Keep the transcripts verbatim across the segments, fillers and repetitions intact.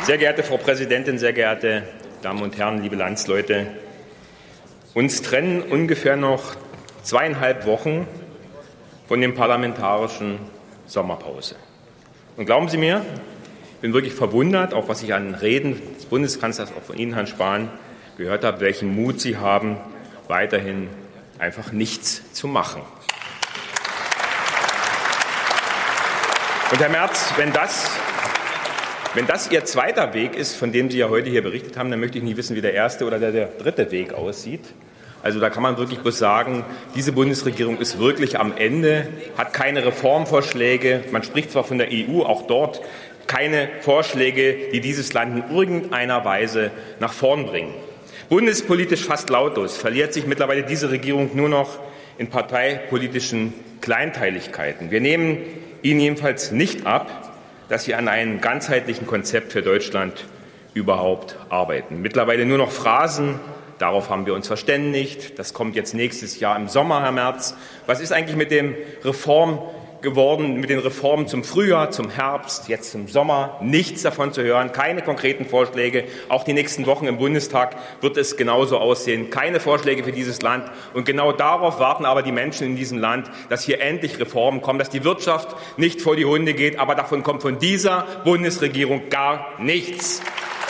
Sehr geehrte Frau Präsidentin, sehr geehrte Damen und Herren, liebe Landsleute, uns trennen ungefähr noch zweieinhalb Wochen von der parlamentarischen Sommerpause. Und glauben Sie mir, ich bin wirklich verwundert, auch was ich an Reden des Bundeskanzlers, auch von Ihnen, Herrn Spahn, gehört habe, welchen Mut Sie haben, weiterhin einfach nichts zu machen. Und Herr Merz, wenn das, wenn das Ihr zweiter Weg ist, von dem Sie ja heute hier berichtet haben, dann möchte ich nicht wissen, wie der erste oder der, der dritte Weg aussieht. Also da kann man wirklich bloß sagen, diese Bundesregierung ist wirklich am Ende, hat keine Reformvorschläge. Man spricht zwar von der E U, auch dort keine Vorschläge, die dieses Land in irgendeiner Weise nach vorn bringen. Bundespolitisch fast lautlos verliert sich mittlerweile diese Regierung nur noch in parteipolitischen Kleinteiligkeiten. Wir nehmen Ihnen jedenfalls nicht ab, dass Sie an einem ganzheitlichen Konzept für Deutschland überhaupt arbeiten. Mittlerweile nur noch Phrasen, darauf haben wir uns verständigt. Das kommt jetzt nächstes Jahr im Sommer, Herr Merz. Was ist eigentlich mit dem Reform geworden, mit den Reformen zum Frühjahr, zum Herbst, jetzt zum Sommer? Nichts davon zu hören, keine konkreten Vorschläge. Auch die nächsten Wochen im Bundestag wird es genauso aussehen. Keine Vorschläge für dieses Land. Und genau darauf warten aber die Menschen in diesem Land, dass hier endlich Reformen kommen, dass die Wirtschaft nicht vor die Hunde geht. Aber davon kommt von dieser Bundesregierung gar nichts.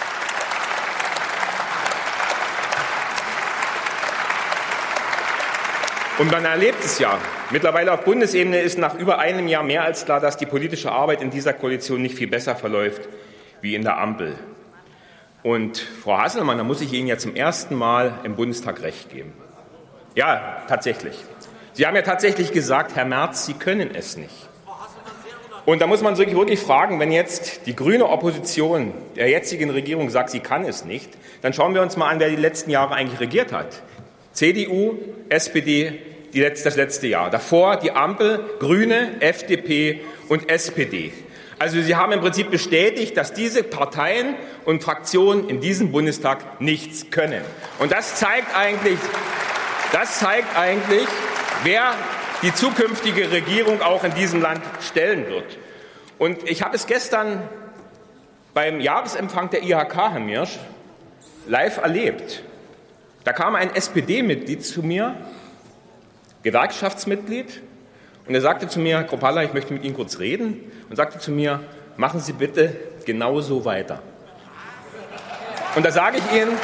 Und man erlebt es ja. Mittlerweile auf Bundesebene ist nach über einem Jahr mehr als klar, dass die politische Arbeit in dieser Koalition nicht viel besser verläuft wie in der Ampel. Und Frau Hasselmann, da muss ich Ihnen ja zum ersten Mal im Bundestag recht geben. Ja, tatsächlich. Sie haben ja tatsächlich gesagt, Herr Merz, Sie können es nicht. Und da muss man sich wirklich fragen, wenn jetzt die grüne Opposition der jetzigen Regierung sagt, sie kann es nicht, dann schauen wir uns mal an, wer die letzten Jahre eigentlich regiert hat. C D U, S P D, die letzte, das letzte Jahr. Davor die Ampel, Grüne, F D P und S P D. Also Sie haben im Prinzip bestätigt, dass diese Parteien und Fraktionen in diesem Bundestag nichts können. Und das zeigt eigentlich, das zeigt eigentlich, wer die zukünftige Regierung auch in diesem Land stellen wird. Und ich habe es gestern beim Jahresempfang der I H K, Herr Mirsch, live erlebt. Da kam ein S P D-Mitglied zu mir, Gewerkschaftsmitglied, und er sagte zu mir, Kropalla, ich möchte mit Ihnen kurz reden, und sagte zu mir, machen Sie bitte genauso weiter. Und da sage ich Ihnen,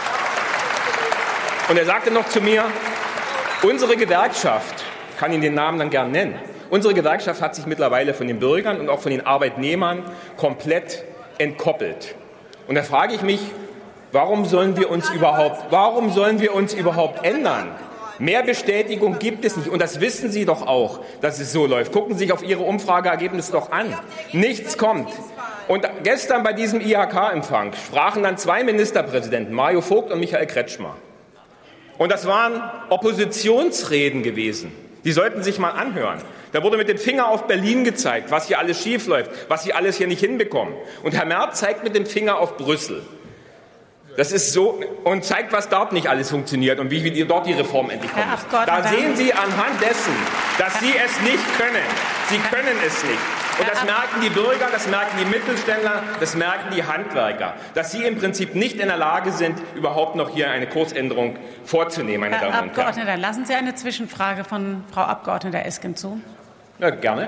und er sagte noch zu mir, unsere Gewerkschaft, ich kann Ihnen den Namen dann gern nennen, unsere Gewerkschaft hat sich mittlerweile von den Bürgern und auch von den Arbeitnehmern komplett entkoppelt. Und da frage ich mich, Warum sollen wir uns überhaupt, warum sollen wir uns überhaupt ändern? Mehr Bestätigung gibt es nicht. Und das wissen Sie doch auch, dass es so läuft. Gucken Sie sich auf Ihre Umfrageergebnisse doch an. Nichts kommt. Und gestern bei diesem I H K-Empfang sprachen dann zwei Ministerpräsidenten, Mario Vogt und Michael Kretschmer. Und das waren Oppositionsreden gewesen. Die sollten sich mal anhören. Da wurde mit dem Finger auf Berlin gezeigt, was hier alles schiefläuft, was sie alles hier nicht hinbekommen. Und Herr Merz zeigt mit dem Finger auf Brüssel. Das ist so und zeigt, was dort nicht alles funktioniert und wie, wie dort die Reform endlich kommt. Da sehen Sie anhand dessen, dass Sie es nicht können. Sie können es nicht. Und das merken die Bürger, das merken die Mittelständler, das merken die Handwerker, dass Sie im Prinzip nicht in der Lage sind, überhaupt noch hier eine Kursänderung vorzunehmen, meine Herr Damen und Herren. Abgeordneter, lassen Sie eine Zwischenfrage von Frau Abgeordneter Esken zu. Ja, gerne.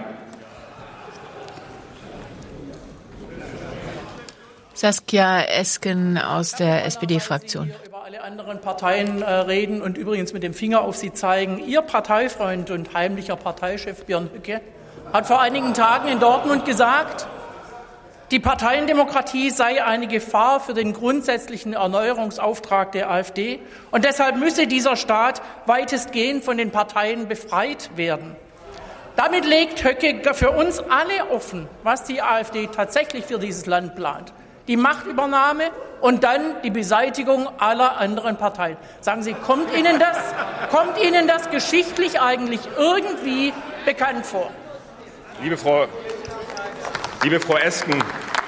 Saskia Esken aus der S P D-Fraktion. Über alle anderen Parteien äh, reden und übrigens mit dem Finger auf sie zeigen. Ihr Parteifreund und heimlicher Parteichef Björn Höcke hat vor einigen Tagen in Dortmund gesagt, die Parteiendemokratie sei eine Gefahr für den grundsätzlichen Erneuerungsauftrag der AfD und deshalb müsse dieser Staat weitestgehend von den Parteien befreit werden. Damit legt Höcke für uns alle offen, was die AfD tatsächlich für dieses Land plant. Die Machtübernahme und dann die Beseitigung aller anderen Parteien. Sagen Sie, kommt Ihnen das, kommt Ihnen das geschichtlich eigentlich irgendwie bekannt vor? Liebe Frau, liebe Frau Esken,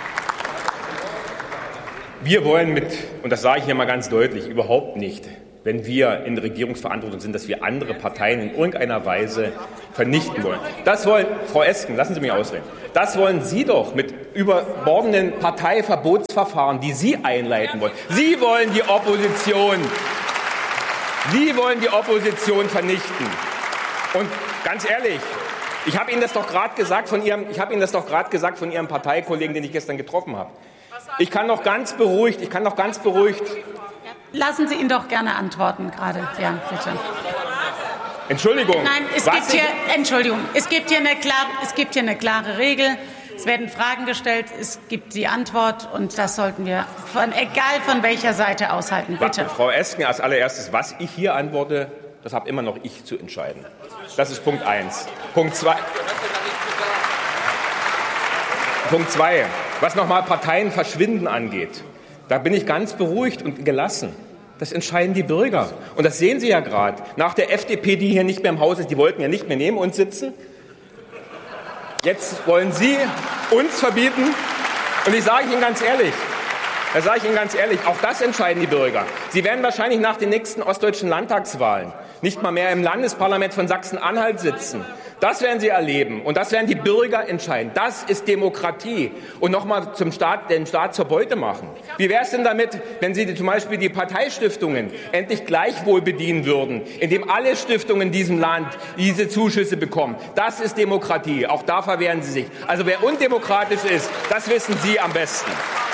wir wollen mit, und das sage ich hier mal ganz deutlich, überhaupt nicht, wenn wir in Regierungsverantwortung sind, dass wir andere Parteien in irgendeiner Weise vernichten wollen. Das wollen, Frau Esken, lassen Sie mich ausreden. Das wollen Sie doch mit überbordenden Parteiverbotsverfahren, die Sie einleiten wollen. Sie wollen die Opposition, Sie wollen die Opposition vernichten. Und ganz ehrlich, ich habe Ihnen das doch gerade gesagt von Ihrem, ich habe Ihnen das doch gerade gesagt von Ihrem Parteikollegen, den ich gestern getroffen habe. Ich kann doch ganz beruhigt, ich kann doch ganz beruhigt. Lassen Sie ihn doch gerne antworten gerade. Ja, bitte. Entschuldigung. Nein, es gibt hier, Entschuldigung, es gibt hier eine klare, es gibt hier eine klare Regel. Es werden Fragen gestellt, es gibt die Antwort und das sollten wir, von, egal von welcher Seite, aushalten. Bitte. Frau Esken, als allererstes, was ich hier antworte, das habe immer noch ich zu entscheiden. Das ist Punkt eins. Punkt zwei. Punkt zwei. Was nochmal Parteienverschwinden angeht, da bin ich ganz beruhigt und gelassen. Das entscheiden die Bürger. Und das sehen Sie ja gerade. Nach der F D P, die hier nicht mehr im Haus ist, die wollten ja nicht mehr neben uns sitzen. Jetzt wollen Sie uns verbieten. Und ich sage Ihnen ganz ehrlich, da sage ich Ihnen ganz ehrlich, auch das entscheiden die Bürger. Sie werden wahrscheinlich nach den nächsten ostdeutschen Landtagswahlen nicht mal mehr im Landesparlament von Sachsen-Anhalt sitzen. Das werden Sie erleben und das werden die Bürger entscheiden. Das ist Demokratie. Und nochmal zum Staat, den Staat zur Beute machen. Wie wäre es denn damit, wenn Sie zum Beispiel die Parteistiftungen endlich gleichwohl bedienen würden, indem alle Stiftungen in diesem Land diese Zuschüsse bekommen? Das ist Demokratie. Auch da verwehren Sie sich. Also wer undemokratisch ist, das wissen Sie am besten.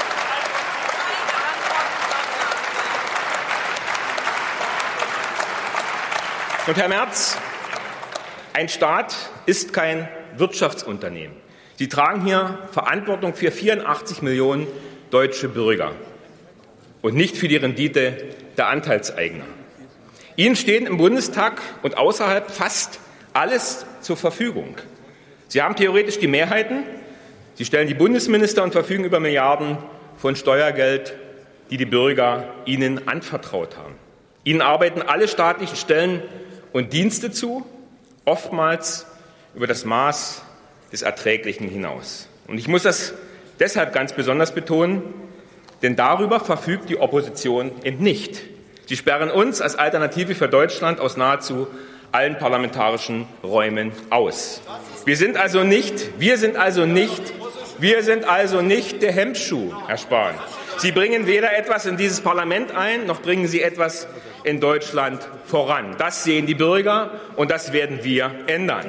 Und Herr Merz, ein Staat ist kein Wirtschaftsunternehmen. Sie tragen hier Verantwortung für vierundachtzig Millionen deutsche Bürger und nicht für die Rendite der Anteilseigner. Ihnen stehen im Bundestag und außerhalb fast alles zur Verfügung. Sie haben theoretisch die Mehrheiten, Sie stellen die Bundesminister und verfügen über Milliarden von Steuergeld, die die Bürger Ihnen anvertraut haben. Ihnen arbeiten alle staatlichen Stellen und Dienste zu, oftmals über das Maß des Erträglichen hinaus. Und ich muss das deshalb ganz besonders betonen, denn darüber verfügt die Opposition eben nicht. Sie sperren uns als Alternative für Deutschland aus nahezu allen parlamentarischen Räumen aus. Wir sind also nicht, wir sind also nicht, wir sind also nicht der Hemmschuh, Herr Spahn. Sie bringen weder etwas in dieses Parlament ein, noch bringen Sie etwas in Deutschland voran. Das sehen die Bürger und das werden wir ändern.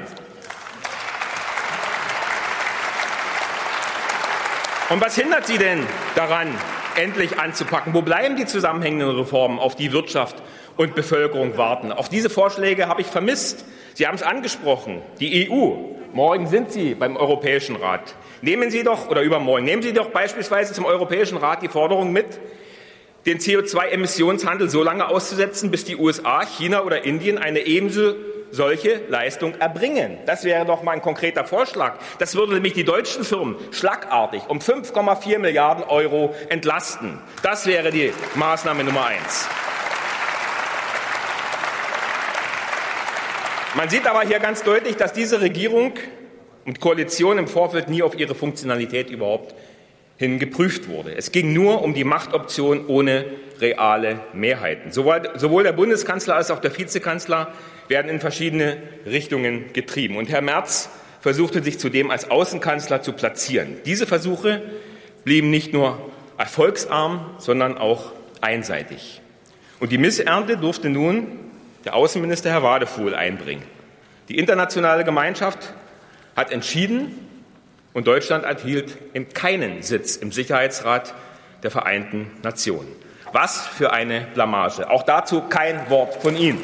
Und was hindert Sie denn daran, endlich anzupacken? Wo bleiben die zusammenhängenden Reformen, auf die Wirtschaft und Bevölkerung warten? Auch diese Vorschläge habe ich vermisst. Sie haben es angesprochen, die E U. Morgen sind Sie beim Europäischen Rat. Nehmen Sie doch, oder übermorgen, nehmen Sie doch beispielsweise zum Europäischen Rat die Forderung mit, den C O zwei Emissionshandel so lange auszusetzen, bis die U S A, China oder Indien eine ebenso solche Leistung erbringen. Das wäre doch mal ein konkreter Vorschlag. Das würde nämlich die deutschen Firmen schlagartig um fünf Komma vier Milliarden Euro entlasten. Das wäre die Maßnahme Nummer eins. Man sieht aber hier ganz deutlich, dass diese Regierung und Koalition im Vorfeld nie auf ihre Funktionalität überhaupt hin geprüft wurde. Es ging nur um die Machtoption ohne reale Mehrheiten. Sowohl, sowohl der Bundeskanzler als auch der Vizekanzler werden in verschiedene Richtungen getrieben. Und Herr Merz versuchte sich zudem als Außenkanzler zu platzieren. Diese Versuche blieben nicht nur erfolgsarm, sondern auch einseitig. Und die Missernte durfte nun der Außenminister Herr Wadefuhl einbringen. Die internationale Gemeinschaft hat entschieden, und Deutschland erhielt eben keinen Sitz im Sicherheitsrat der Vereinten Nationen. Was für eine Blamage. Auch dazu kein Wort von Ihnen.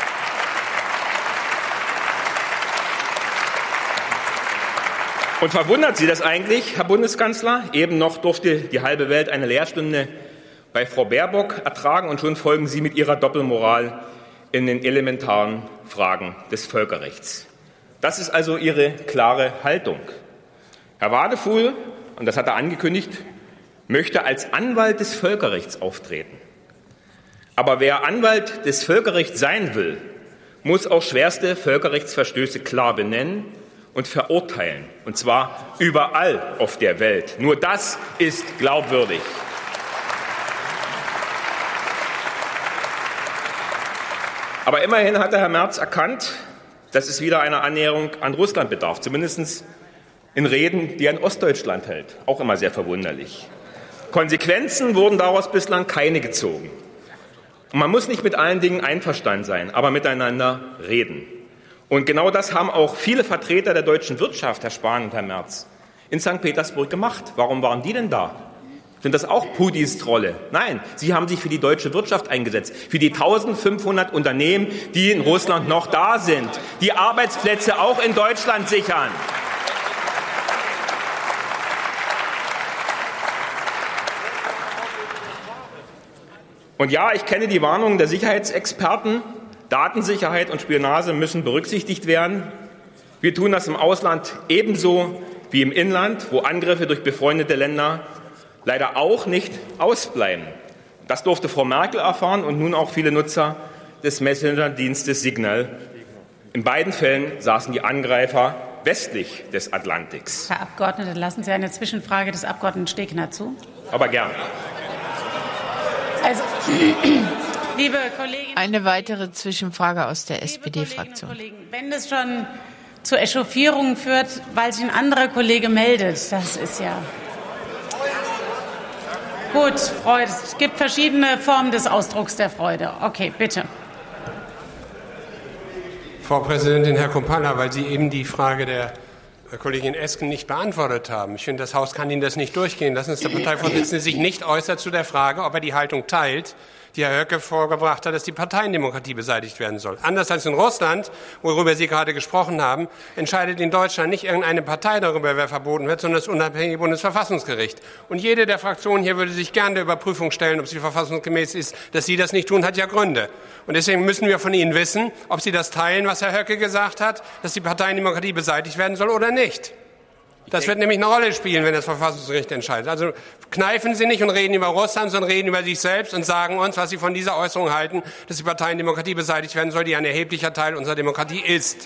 Und verwundert Sie das eigentlich, Herr Bundeskanzler? Eben noch durfte die halbe Welt eine Lehrstunde bei Frau Baerbock ertragen und schon folgen Sie mit Ihrer Doppelmoral in den elementaren Fragen des Völkerrechts. Das ist also Ihre klare Haltung. Herr Wadefuhl, und das hat er angekündigt, möchte als Anwalt des Völkerrechts auftreten. Aber wer Anwalt des Völkerrechts sein will, muss auch schwerste Völkerrechtsverstöße klar benennen und verurteilen, und zwar überall auf der Welt. Nur das ist glaubwürdig. Aber immerhin hat der Herr Merz erkannt, dass es wieder einer Annäherung an Russland bedarf, zumindest in Reden, die er in Ostdeutschland hält. Auch immer sehr verwunderlich. Konsequenzen wurden daraus bislang keine gezogen. Und man muss nicht mit allen Dingen einverstanden sein, aber miteinander reden. Und genau das haben auch viele Vertreter der deutschen Wirtschaft, Herr Spahn und Herr Merz, in Sankt Petersburg gemacht. Warum waren die denn da? Sind das auch Putins Trolle? Nein, sie haben sich für die deutsche Wirtschaft eingesetzt, für die eintausendfünfhundert Unternehmen, die in Russland noch da sind, die Arbeitsplätze auch in Deutschland sichern. Und ja, ich kenne die Warnungen der Sicherheitsexperten. Datensicherheit und Spionage müssen berücksichtigt werden. Wir tun das im Ausland ebenso wie im Inland, wo Angriffe durch befreundete Länder leider auch nicht ausbleiben. Das durfte Frau Merkel erfahren und nun auch viele Nutzer des Messenger-Dienstes Signal. In beiden Fällen saßen die Angreifer westlich des Atlantiks. Herr Abgeordneter, lassen Sie eine Zwischenfrage des Abgeordneten Stegner zu. Aber gern. Also, liebe Kolleginnen, eine weitere Zwischenfrage aus der S P D-Fraktion. Wenn es schon zu Echauffierungen führt, weil sich ein anderer Kollege meldet, das ist ja gut. Freude. Es gibt verschiedene Formen des Ausdrucks der Freude. Okay, bitte. Frau Präsidentin, Herr Chrupalla, weil Sie eben die Frage der Kollegin Esken nicht beantwortet haben. Ich finde, das Haus kann Ihnen das nicht durchgehen lassen, dass der Parteivorsitzende sich nicht äußert zu der Frage, ob er die Haltung teilt, die Herr Höcke vorgebracht hat, dass die Parteiendemokratie beseitigt werden soll. Anders als in Russland, worüber Sie gerade gesprochen haben, entscheidet in Deutschland nicht irgendeine Partei darüber, wer verboten wird, sondern das unabhängige Bundesverfassungsgericht. Und jede der Fraktionen hier würde sich gerne der Überprüfung stellen, ob sie verfassungsgemäß ist. Dass Sie das nicht tun, hat ja Gründe. Und deswegen müssen wir von Ihnen wissen, ob Sie das teilen, was Herr Höcke gesagt hat, dass die Parteiendemokratie beseitigt werden soll oder nicht. Das wird nämlich eine Rolle spielen, wenn das Verfassungsgericht entscheidet. Also kneifen Sie nicht und reden über Russland, sondern reden über sich selbst und sagen uns, was Sie von dieser Äußerung halten, dass die Parteiendemokratie beseitigt werden soll, die ein erheblicher Teil unserer Demokratie ist.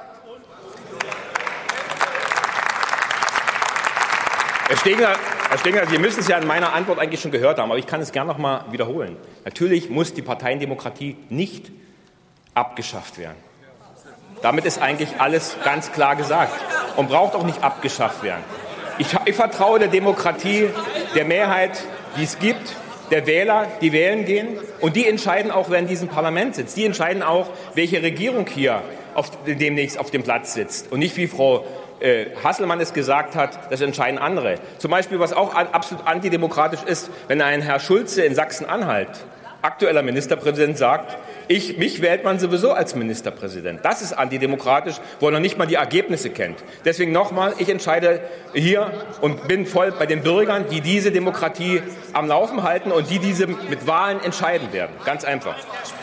Herr Stegner, Herr Stegner, Sie müssen es ja in meiner Antwort eigentlich schon gehört haben, aber ich kann es gerne noch mal wiederholen. Natürlich muss die Parteiendemokratie nicht abgeschafft werden. Damit ist eigentlich alles ganz klar gesagt und braucht auch nicht abgeschafft werden. Ich, ich vertraue der Demokratie, der Mehrheit, die es gibt, der Wähler, die wählen gehen. Und die entscheiden auch, wer in diesem Parlament sitzt. Die entscheiden auch, welche Regierung hier auf, demnächst auf dem Platz sitzt. Und nicht, wie Frau äh, Hasselmann es gesagt hat, das entscheiden andere. Zum Beispiel, was auch an, absolut antidemokratisch ist, wenn ein Herr Schulze in Sachsen-Anhalt, aktueller Ministerpräsident, sagt, ich, mich wählt man sowieso als Ministerpräsident. Das ist antidemokratisch, wo er noch nicht mal die Ergebnisse kennt. Deswegen nochmal, ich entscheide hier und bin voll bei den Bürgern, die diese Demokratie am Laufen halten und die diese mit Wahlen entscheiden werden. Ganz einfach.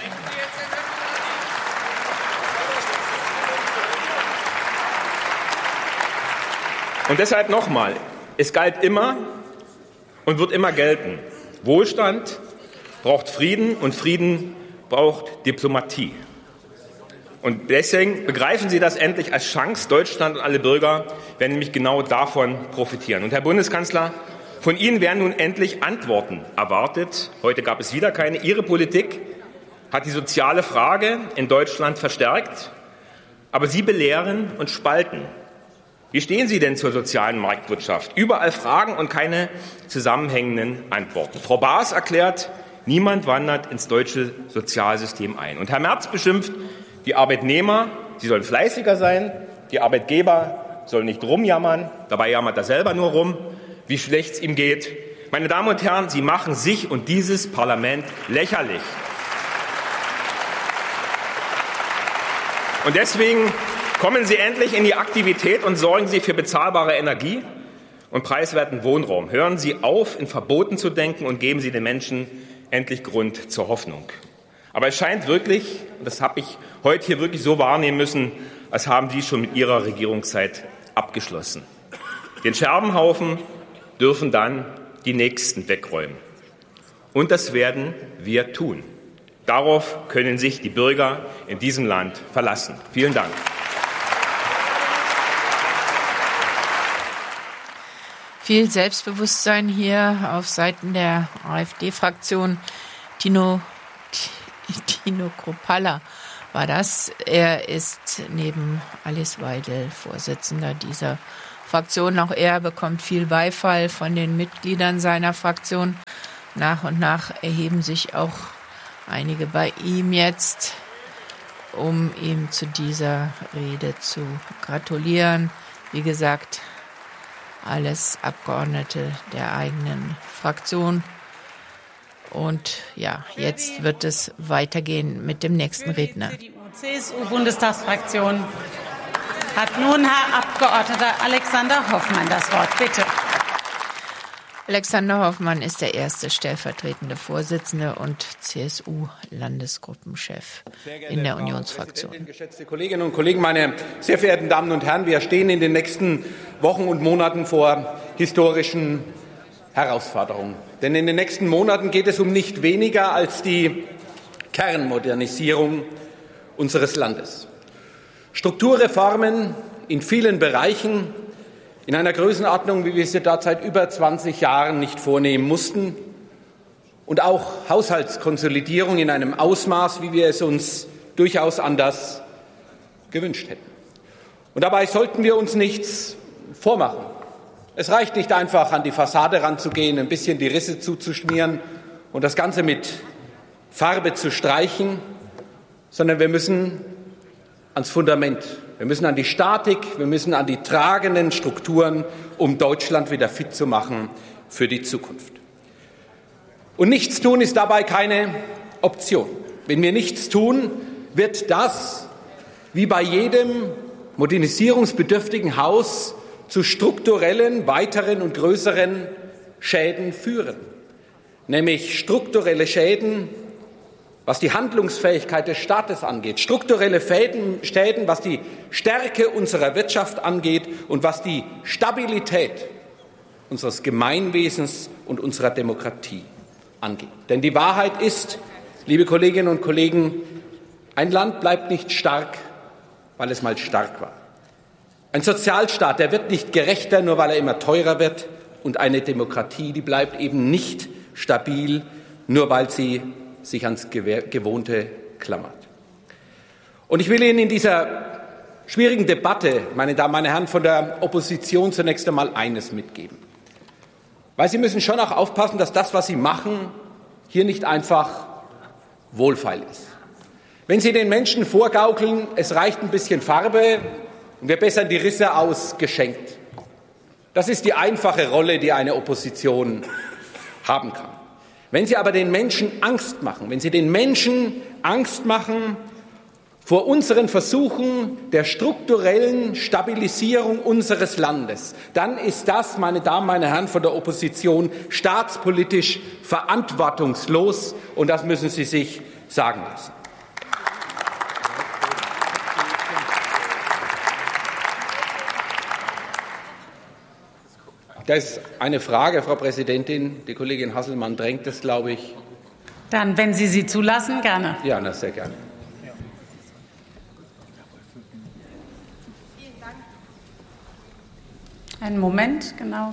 Und deshalb nochmal, es galt immer und wird immer gelten. Wohlstand braucht Frieden und Frieden braucht Diplomatie. Und deswegen begreifen Sie das endlich als Chance. Deutschland und alle Bürger werden nämlich genau davon profitieren. Und Herr Bundeskanzler, von Ihnen werden nun endlich Antworten erwartet. Heute gab es wieder keine. Ihre Politik hat die soziale Frage in Deutschland verstärkt. Aber Sie belehren und spalten. Wie stehen Sie denn zur sozialen Marktwirtschaft? Überall Fragen und keine zusammenhängenden Antworten. Frau Baas erklärt, niemand wandert ins deutsche Sozialsystem ein. Und Herr Merz beschimpft die Arbeitnehmer, sie sollen fleißiger sein, die Arbeitgeber sollen nicht rumjammern, dabei jammert er selber nur rum, wie schlecht es ihm geht. Meine Damen und Herren, Sie machen sich und dieses Parlament lächerlich. Und deswegen kommen Sie endlich in die Aktivität und sorgen Sie für bezahlbare Energie und preiswerten Wohnraum. Hören Sie auf, in Verboten zu denken und geben Sie den Menschen endlich Grund zur Hoffnung. Aber es scheint wirklich, und das habe ich heute hier wirklich so wahrnehmen müssen, als haben Sie schon mit Ihrer Regierungszeit abgeschlossen. Den Scherbenhaufen dürfen dann die Nächsten wegräumen. Und das werden wir tun. Darauf können sich die Bürger in diesem Land verlassen. Vielen Dank. Viel Selbstbewusstsein hier auf Seiten der AfD-Fraktion. Tino, Tino Chrupalla war das. Er ist neben Alice Weidel Vorsitzender dieser Fraktion. Auch er bekommt viel Beifall von den Mitgliedern seiner Fraktion. Nach und nach erheben sich auch einige bei ihm jetzt, um ihm zu dieser Rede zu gratulieren. Wie gesagt, alles Abgeordnete der eigenen Fraktion. Und ja, jetzt wird es weitergehen mit dem nächsten Redner. Die C S U-Bundestagsfraktion hat nun Herr Abgeordneter Alexander Hoffmann das Wort. Bitte. Alexander Hoffmann ist der erste stellvertretende Vorsitzende und C S U-Landesgruppenchef in der Unionsfraktion. Geschätzte Kolleginnen und Kollegen, meine sehr verehrten Damen und Herren, wir stehen in den nächsten Wochen und Monaten vor historischen Herausforderungen. Denn in den nächsten Monaten geht es um nicht weniger als die Kernmodernisierung unseres Landes. Strukturreformen in vielen Bereichen, in einer Größenordnung, wie wir sie dort seit über zwanzig Jahren nicht vornehmen mussten, und auch Haushaltskonsolidierung in einem Ausmaß, wie wir es uns durchaus anders gewünscht hätten. Und dabei sollten wir uns nichts vormachen. Es reicht nicht einfach, an die Fassade ranzugehen, ein bisschen die Risse zuzuschmieren und das Ganze mit Farbe zu streichen, sondern wir müssen ans Fundament. Wir müssen an die Statik, wir müssen an die tragenden Strukturen, um Deutschland wieder fit zu machen für die Zukunft. Und nichts tun ist dabei keine Option. Wenn wir nichts tun, wird das, wie bei jedem modernisierungsbedürftigen Haus, zu strukturellen, weiteren und größeren Schäden führen. Nämlich strukturelle Schäden, was die Handlungsfähigkeit des Staates angeht, strukturelle Schäden, was die Stärke unserer Wirtschaft angeht und was die Stabilität unseres Gemeinwesens und unserer Demokratie angeht. Denn die Wahrheit ist, liebe Kolleginnen und Kollegen, ein Land bleibt nicht stark, weil es mal stark war. Ein Sozialstaat, der wird nicht gerechter, nur weil er immer teurer wird. Und eine Demokratie, die bleibt eben nicht stabil, nur weil sie sich ans Gewohnte klammert. Und ich will Ihnen in dieser schwierigen Debatte, meine Damen, meine Herren, von der Opposition zunächst einmal eines mitgeben. Weil Sie müssen schon auch aufpassen, dass das, was Sie machen, hier nicht einfach wohlfeil ist. Wenn Sie den Menschen vorgaukeln, es reicht ein bisschen Farbe und wir bessern die Risse aus, geschenkt. Das ist die einfache Rolle, die eine Opposition haben kann. Wenn Sie aber den Menschen Angst machen, wenn Sie den Menschen Angst machen vor unseren Versuchen der strukturellen Stabilisierung unseres Landes, dann ist das, meine Damen, meine Herren von der Opposition, staatspolitisch verantwortungslos, und das müssen Sie sich sagen lassen. Das ist eine Frage, Frau Präsidentin. Die Kollegin Hasselmann drängt es, glaube ich. Dann, wenn Sie sie zulassen, gerne. Ja, na, sehr gerne. Einen Moment, genau.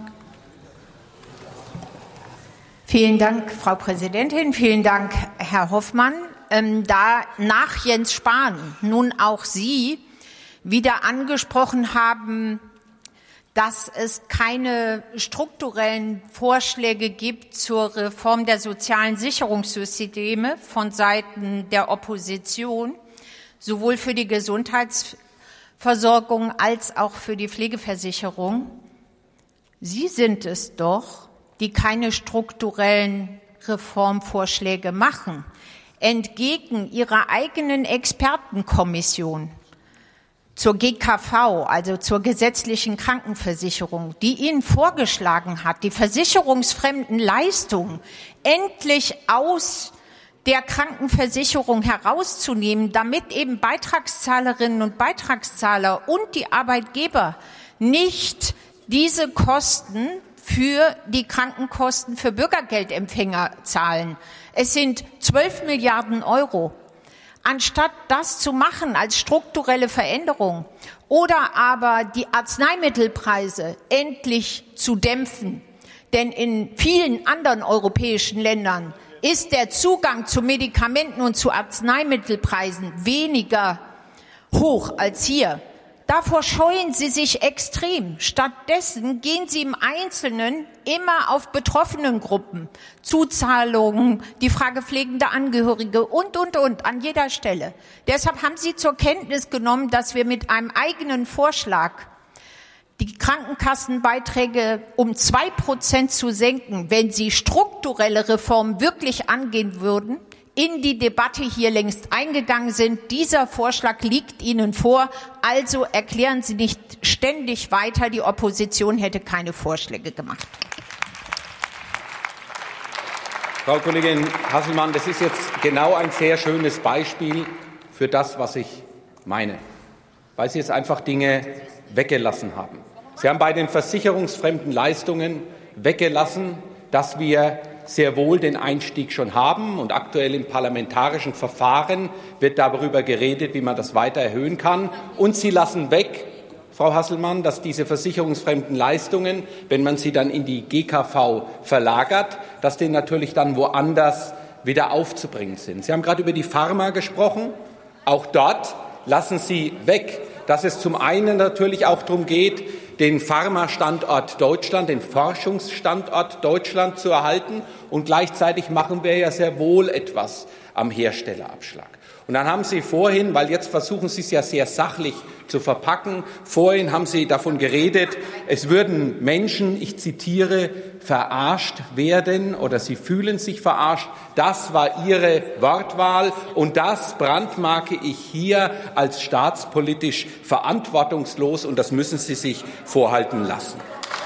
Vielen Dank, Frau Präsidentin. Vielen Dank, Herr Hoffmann. Ähm, da nach Jens Spahn nun auch Sie wieder angesprochen haben, dass es keine strukturellen Vorschläge gibt zur Reform der sozialen Sicherungssysteme von Seiten der Opposition, sowohl für die Gesundheitsversorgung als auch für die Pflegeversicherung. Sie sind es doch, die keine strukturellen Reformvorschläge machen, entgegen Ihrer eigenen Expertenkommission zur G K V, also zur gesetzlichen Krankenversicherung, die Ihnen vorgeschlagen hat, die versicherungsfremden Leistungen endlich aus der Krankenversicherung herauszunehmen, damit eben Beitragszahlerinnen und Beitragszahler und die Arbeitgeber nicht diese Kosten für die Krankenkosten für Bürgergeldempfänger zahlen. Es sind zwölf Milliarden Euro. Anstatt das zu machen als strukturelle Veränderung oder aber die Arzneimittelpreise endlich zu dämpfen, denn in vielen anderen europäischen Ländern ist der Zugang zu Medikamenten und zu Arzneimittelpreisen weniger hoch als hier, Davor scheuen Sie sich extrem. Stattdessen gehen Sie im Einzelnen immer auf Betroffenengruppen, Zuzahlungen, die Frage pflegende Angehörige und, und, und, an jeder Stelle. Deshalb haben Sie zur Kenntnis genommen, dass wir mit einem eigenen Vorschlag, die Krankenkassenbeiträge um zwei Prozent zu senken, wenn Sie strukturelle Reformen wirklich angehen würden, in die Debatte hier längst eingegangen sind. Dieser Vorschlag liegt Ihnen vor. Also erklären Sie nicht ständig weiter, die Opposition hätte keine Vorschläge gemacht. Frau Kollegin Hasselmann, das ist jetzt genau ein sehr schönes Beispiel für das, was ich meine, weil Sie jetzt einfach Dinge weggelassen haben. Sie haben bei den versicherungsfremden Leistungen weggelassen, dass wir sehr wohl den Einstieg schon haben, und aktuell im parlamentarischen Verfahren wird darüber geredet, wie man das weiter erhöhen kann. Und Sie lassen weg, Frau Hasselmann, dass diese versicherungsfremden Leistungen, wenn man sie dann in die G K V verlagert, dass die natürlich dann woanders wieder aufzubringen sind. Sie haben gerade über die Pharma gesprochen. Auch dort lassen Sie weg, dass es zum einen natürlich auch darum geht, den Pharma-Standort Deutschland, den Forschungsstandort Deutschland zu erhalten. Und gleichzeitig machen wir ja sehr wohl etwas am Herstellerabschlag. Und dann haben Sie vorhin, weil jetzt versuchen Sie es ja sehr sachlich zu verpacken, vorhin haben Sie davon geredet, es würden Menschen, ich zitiere, verarscht werden oder sie fühlen sich verarscht. Das war Ihre Wortwahl, und das brandmarke ich hier als staatspolitisch verantwortungslos, und das müssen Sie sich vorhalten lassen.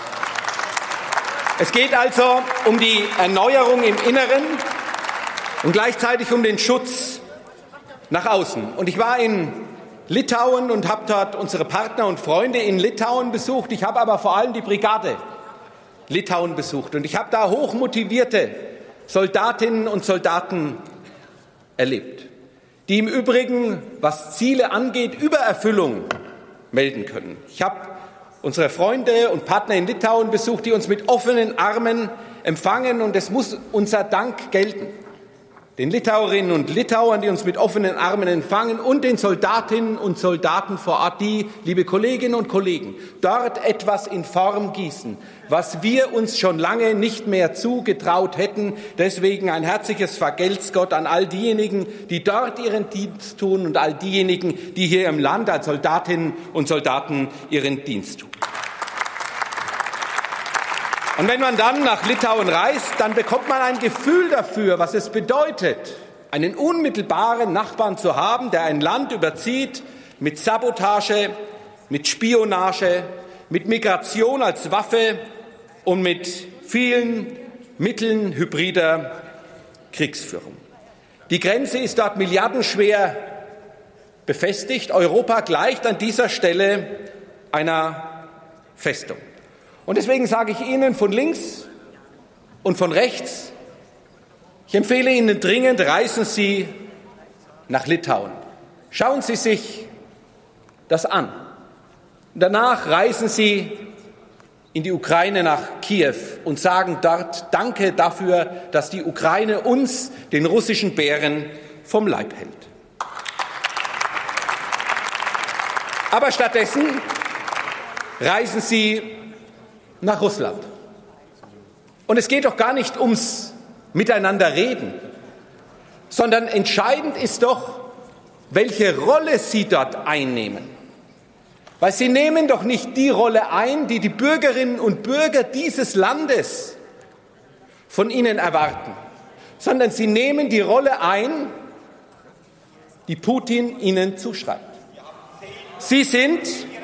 Es geht also um die Erneuerung im Inneren und gleichzeitig um den Schutz nach außen. Und ich war in Litauen und habe dort unsere Partner und Freunde in Litauen besucht. Ich habe aber vor allem die Brigade Litauen besucht. Und ich habe da hochmotivierte Soldatinnen und Soldaten erlebt, die im Übrigen, was Ziele angeht, Übererfüllung melden können. Ich habe unsere Freunde und Partner in Litauen besucht, die uns mit offenen Armen empfangen. Und es muss unser Dank gelten den Litauerinnen und Litauern, die uns mit offenen Armen empfangen, und den Soldatinnen und Soldaten vor Ort, die, liebe Kolleginnen und Kollegen, dort etwas in Form gießen, was wir uns schon lange nicht mehr zugetraut hätten. Deswegen ein herzliches Vergelt's Gott an all diejenigen, die dort ihren Dienst tun, und all diejenigen, die hier im Land als Soldatinnen und Soldaten ihren Dienst tun. Und wenn man dann nach Litauen reist, dann bekommt man ein Gefühl dafür, was es bedeutet, einen unmittelbaren Nachbarn zu haben, der ein Land überzieht mit Sabotage, mit Spionage, mit Migration als Waffe und mit vielen Mitteln hybrider Kriegsführung. Die Grenze ist dort milliardenschwer befestigt. Europa gleicht an dieser Stelle einer Festung. Und deswegen sage ich Ihnen von links und von rechts, ich empfehle Ihnen dringend, reisen Sie nach Litauen. Schauen Sie sich das an. Danach reisen Sie in die Ukraine nach Kiew und sagen dort Danke dafür, dass die Ukraine uns, den russischen Bären, vom Leib hält. Aber stattdessen reisen Sie nach Russland. Und es geht doch gar nicht ums Miteinanderreden, sondern entscheidend ist doch, welche Rolle Sie dort einnehmen. Weil Sie nehmen doch nicht die Rolle ein, die die Bürgerinnen und Bürger dieses Landes von Ihnen erwarten, sondern Sie nehmen die Rolle ein, die Putin Ihnen zuschreibt. Sie sind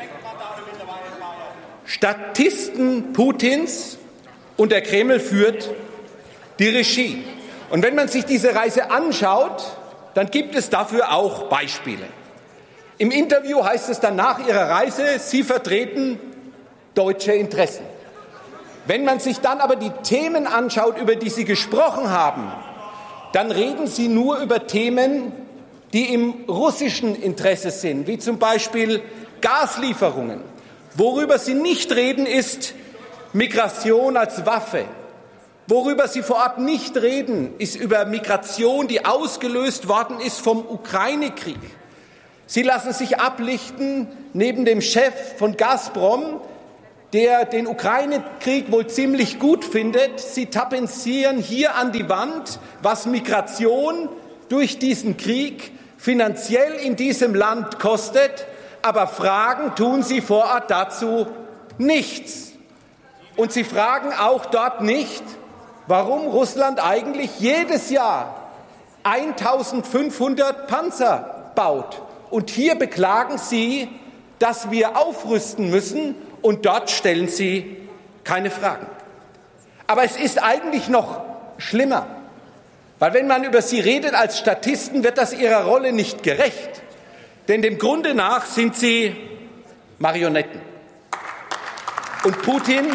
Statisten Putins, und der Kreml führt die Regie. Und wenn man sich diese Reise anschaut, dann gibt es dafür auch Beispiele. Im Interview heißt es dann nach Ihrer Reise, Sie vertreten deutsche Interessen. Wenn man sich dann aber die Themen anschaut, über die Sie gesprochen haben, dann reden Sie nur über Themen, die im russischen Interesse sind, wie zum Beispiel Gaslieferungen. Worüber Sie nicht reden, ist Migration als Waffe. Worüber Sie vor Ort nicht reden, ist über Migration, die ausgelöst worden ist vom Ukraine-Krieg. Sie lassen sich ablichten neben dem Chef von Gazprom, der den Ukraine-Krieg wohl ziemlich gut findet. Sie tapezieren hier an die Wand, was Migration durch diesen Krieg finanziell in diesem Land kostet, aber fragen tun Sie vor Ort dazu nichts. Und Sie fragen auch dort nicht, warum Russland eigentlich jedes Jahr eintausendfünfhundert Panzer baut. Und hier beklagen Sie, dass wir aufrüsten müssen, und dort stellen Sie keine Fragen. Aber es ist eigentlich noch schlimmer, weil wenn man über Sie redet als Statisten, wird das Ihrer Rolle nicht gerecht. Denn dem Grunde nach sind Sie Marionetten. Und Putin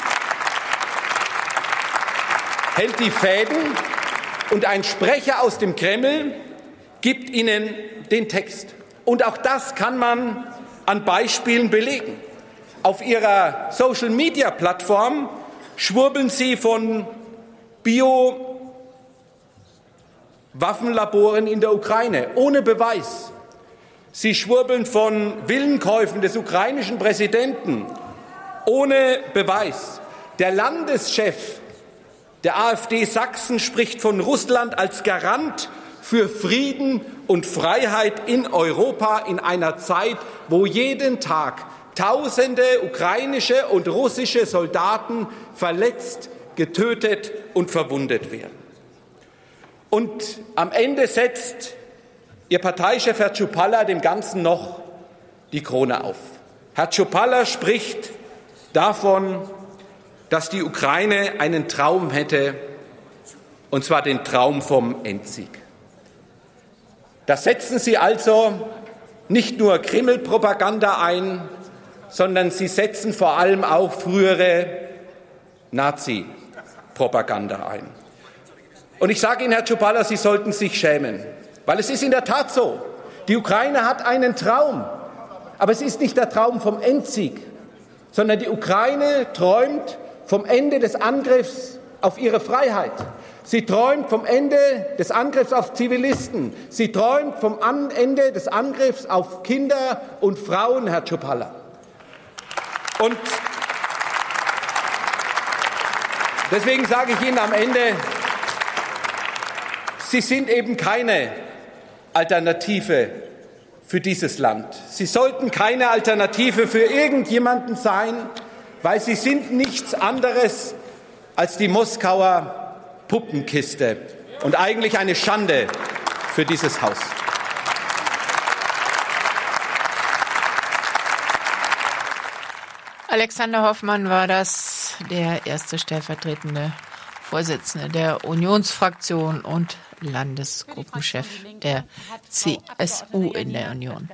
hält die Fäden und ein Sprecher aus dem Kreml gibt Ihnen den Text. Und auch das kann man an Beispielen belegen. Auf Ihrer Social-Media-Plattform schwurbeln Sie von Bio-Waffenlaboren in der Ukraine, ohne Beweis. Sie schwurbeln von Villenkäufen des ukrainischen Präsidenten, ohne Beweis. Der Landeschef der AfD Sachsen spricht von Russland als Garant für Frieden und Freiheit in Europa in einer Zeit, wo jeden Tag Tausende ukrainische und russische Soldaten verletzt, getötet und verwundet werden. Und am Ende setzt Ihr Parteichef Herr Tschupalla dem Ganzen noch die Krone auf. Herr Tschupalla spricht davon, dass die Ukraine einen Traum hätte, und zwar den Traum vom Endsieg. Da setzen Sie also nicht nur Kreml-Propaganda ein, sondern Sie setzen vor allem auch frühere Nazi-Propaganda ein. Und ich sage Ihnen, Herr Tschupalla, Sie sollten sich schämen, weil es ist in der Tat so, die Ukraine hat einen Traum, aber es ist nicht der Traum vom Endsieg, sondern die Ukraine träumt vom Ende des Angriffs auf ihre Freiheit. Sie träumt vom Ende des Angriffs auf Zivilisten. Sie träumt vom Ende des Angriffs auf Kinder und Frauen, Herr Tschupalla. Und deswegen sage ich Ihnen am Ende, Sie sind eben keine Alternative für dieses Land. Sie sollten keine Alternative für irgendjemanden sein, weil Sie sind nichts anderes als die Moskauer Puppenkiste und eigentlich eine Schande für dieses Haus. Alexander Hoffmann war das, der erste stellvertretende Vorsitzende der Unionsfraktion und Landesgruppenchef der C S U in der Union.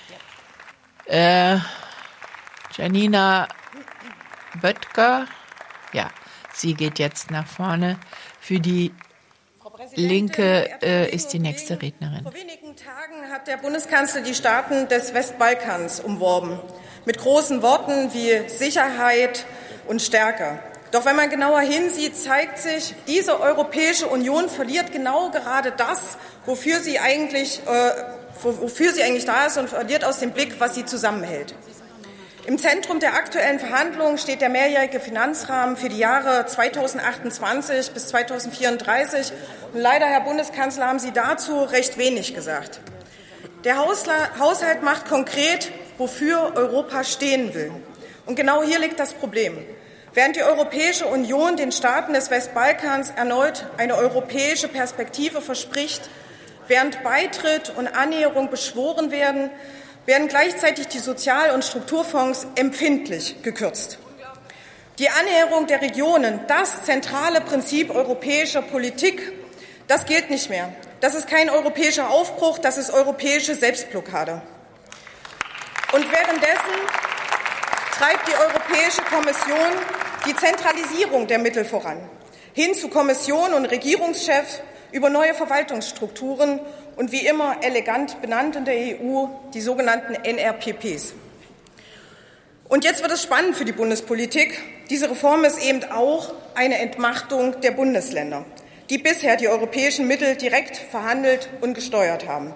Äh, Janina Böttger, ja, sie geht jetzt nach vorne. Für die Linke äh, ist die nächste Rednerin. Vor wenigen Tagen hat der Bundeskanzler die Staaten des Westbalkans umworben. Mit großen Worten wie Sicherheit und Stärke. Doch wenn man genauer hinsieht, zeigt sich, diese Europäische Union verliert genau gerade das, wofür sie eigentlich, äh, wofür sie eigentlich da ist, und verliert aus dem Blick, was sie zusammenhält. Im Zentrum der aktuellen Verhandlungen steht der mehrjährige Finanzrahmen für die Jahre zweitausendachtundzwanzig bis zweitausendvierunddreißig. Und leider, Herr Bundeskanzler, haben Sie dazu recht wenig gesagt. Der Haushalt macht konkret, wofür Europa stehen will. Und genau hier liegt das Problem. Während die Europäische Union den Staaten des Westbalkans erneut eine europäische Perspektive verspricht, während Beitritt und Annäherung beschworen werden, werden gleichzeitig die Sozial- und Strukturfonds empfindlich gekürzt. Die Annäherung der Regionen, das zentrale Prinzip europäischer Politik, das gilt nicht mehr. Das ist kein europäischer Aufbruch, das ist europäische Selbstblockade. Und währenddessen treibt die Europäische Kommission die Zentralisierung der Mittel voran, hin zu Kommission und Regierungschefs über neue Verwaltungsstrukturen und wie immer elegant benannt in der E U die sogenannten N R P Ps. Und jetzt wird es spannend für die Bundespolitik. Diese Reform ist eben auch eine Entmachtung der Bundesländer, die bisher die europäischen Mittel direkt verhandelt und gesteuert haben.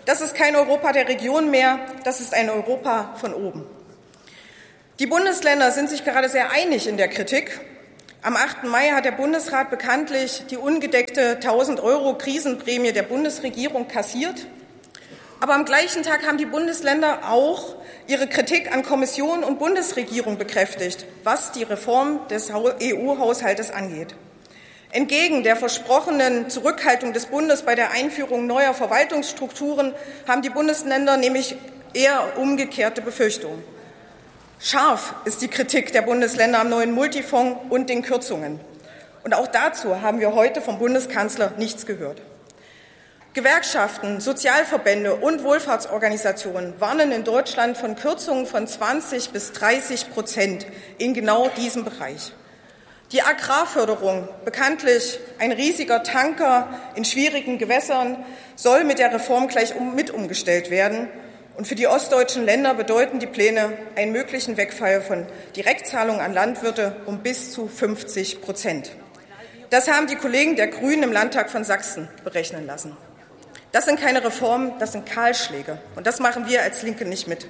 Das ist kein Europa der Region mehr, das ist ein Europa von oben. Die Bundesländer sind sich gerade sehr einig in der Kritik. Am achten Mai hat der Bundesrat bekanntlich die ungedeckte tausend Euro Krisenprämie der Bundesregierung kassiert. Aber am gleichen Tag haben die Bundesländer auch ihre Kritik an Kommission und Bundesregierung bekräftigt, was die Reform des E U-Haushaltes angeht. Entgegen der versprochenen Zurückhaltung des Bundes bei der Einführung neuer Verwaltungsstrukturen haben die Bundesländer nämlich eher umgekehrte Befürchtungen. Scharf ist die Kritik der Bundesländer am neuen Multifonds und den Kürzungen. Und auch dazu haben wir heute vom Bundeskanzler nichts gehört. Gewerkschaften, Sozialverbände und Wohlfahrtsorganisationen warnen in Deutschland von Kürzungen von zwanzig bis dreißig Prozent in genau diesem Bereich. Die Agrarförderung, bekanntlich ein riesiger Tanker in schwierigen Gewässern, soll mit der Reform gleich um, mit umgestellt werden. Und für die ostdeutschen Länder bedeuten die Pläne einen möglichen Wegfall von Direktzahlungen an Landwirte um bis zu fünfzig Prozent. Das haben die Kollegen der Grünen im Landtag von Sachsen berechnen lassen. Das sind keine Reformen, das sind Kahlschläge. Und das machen wir als Linke nicht mit.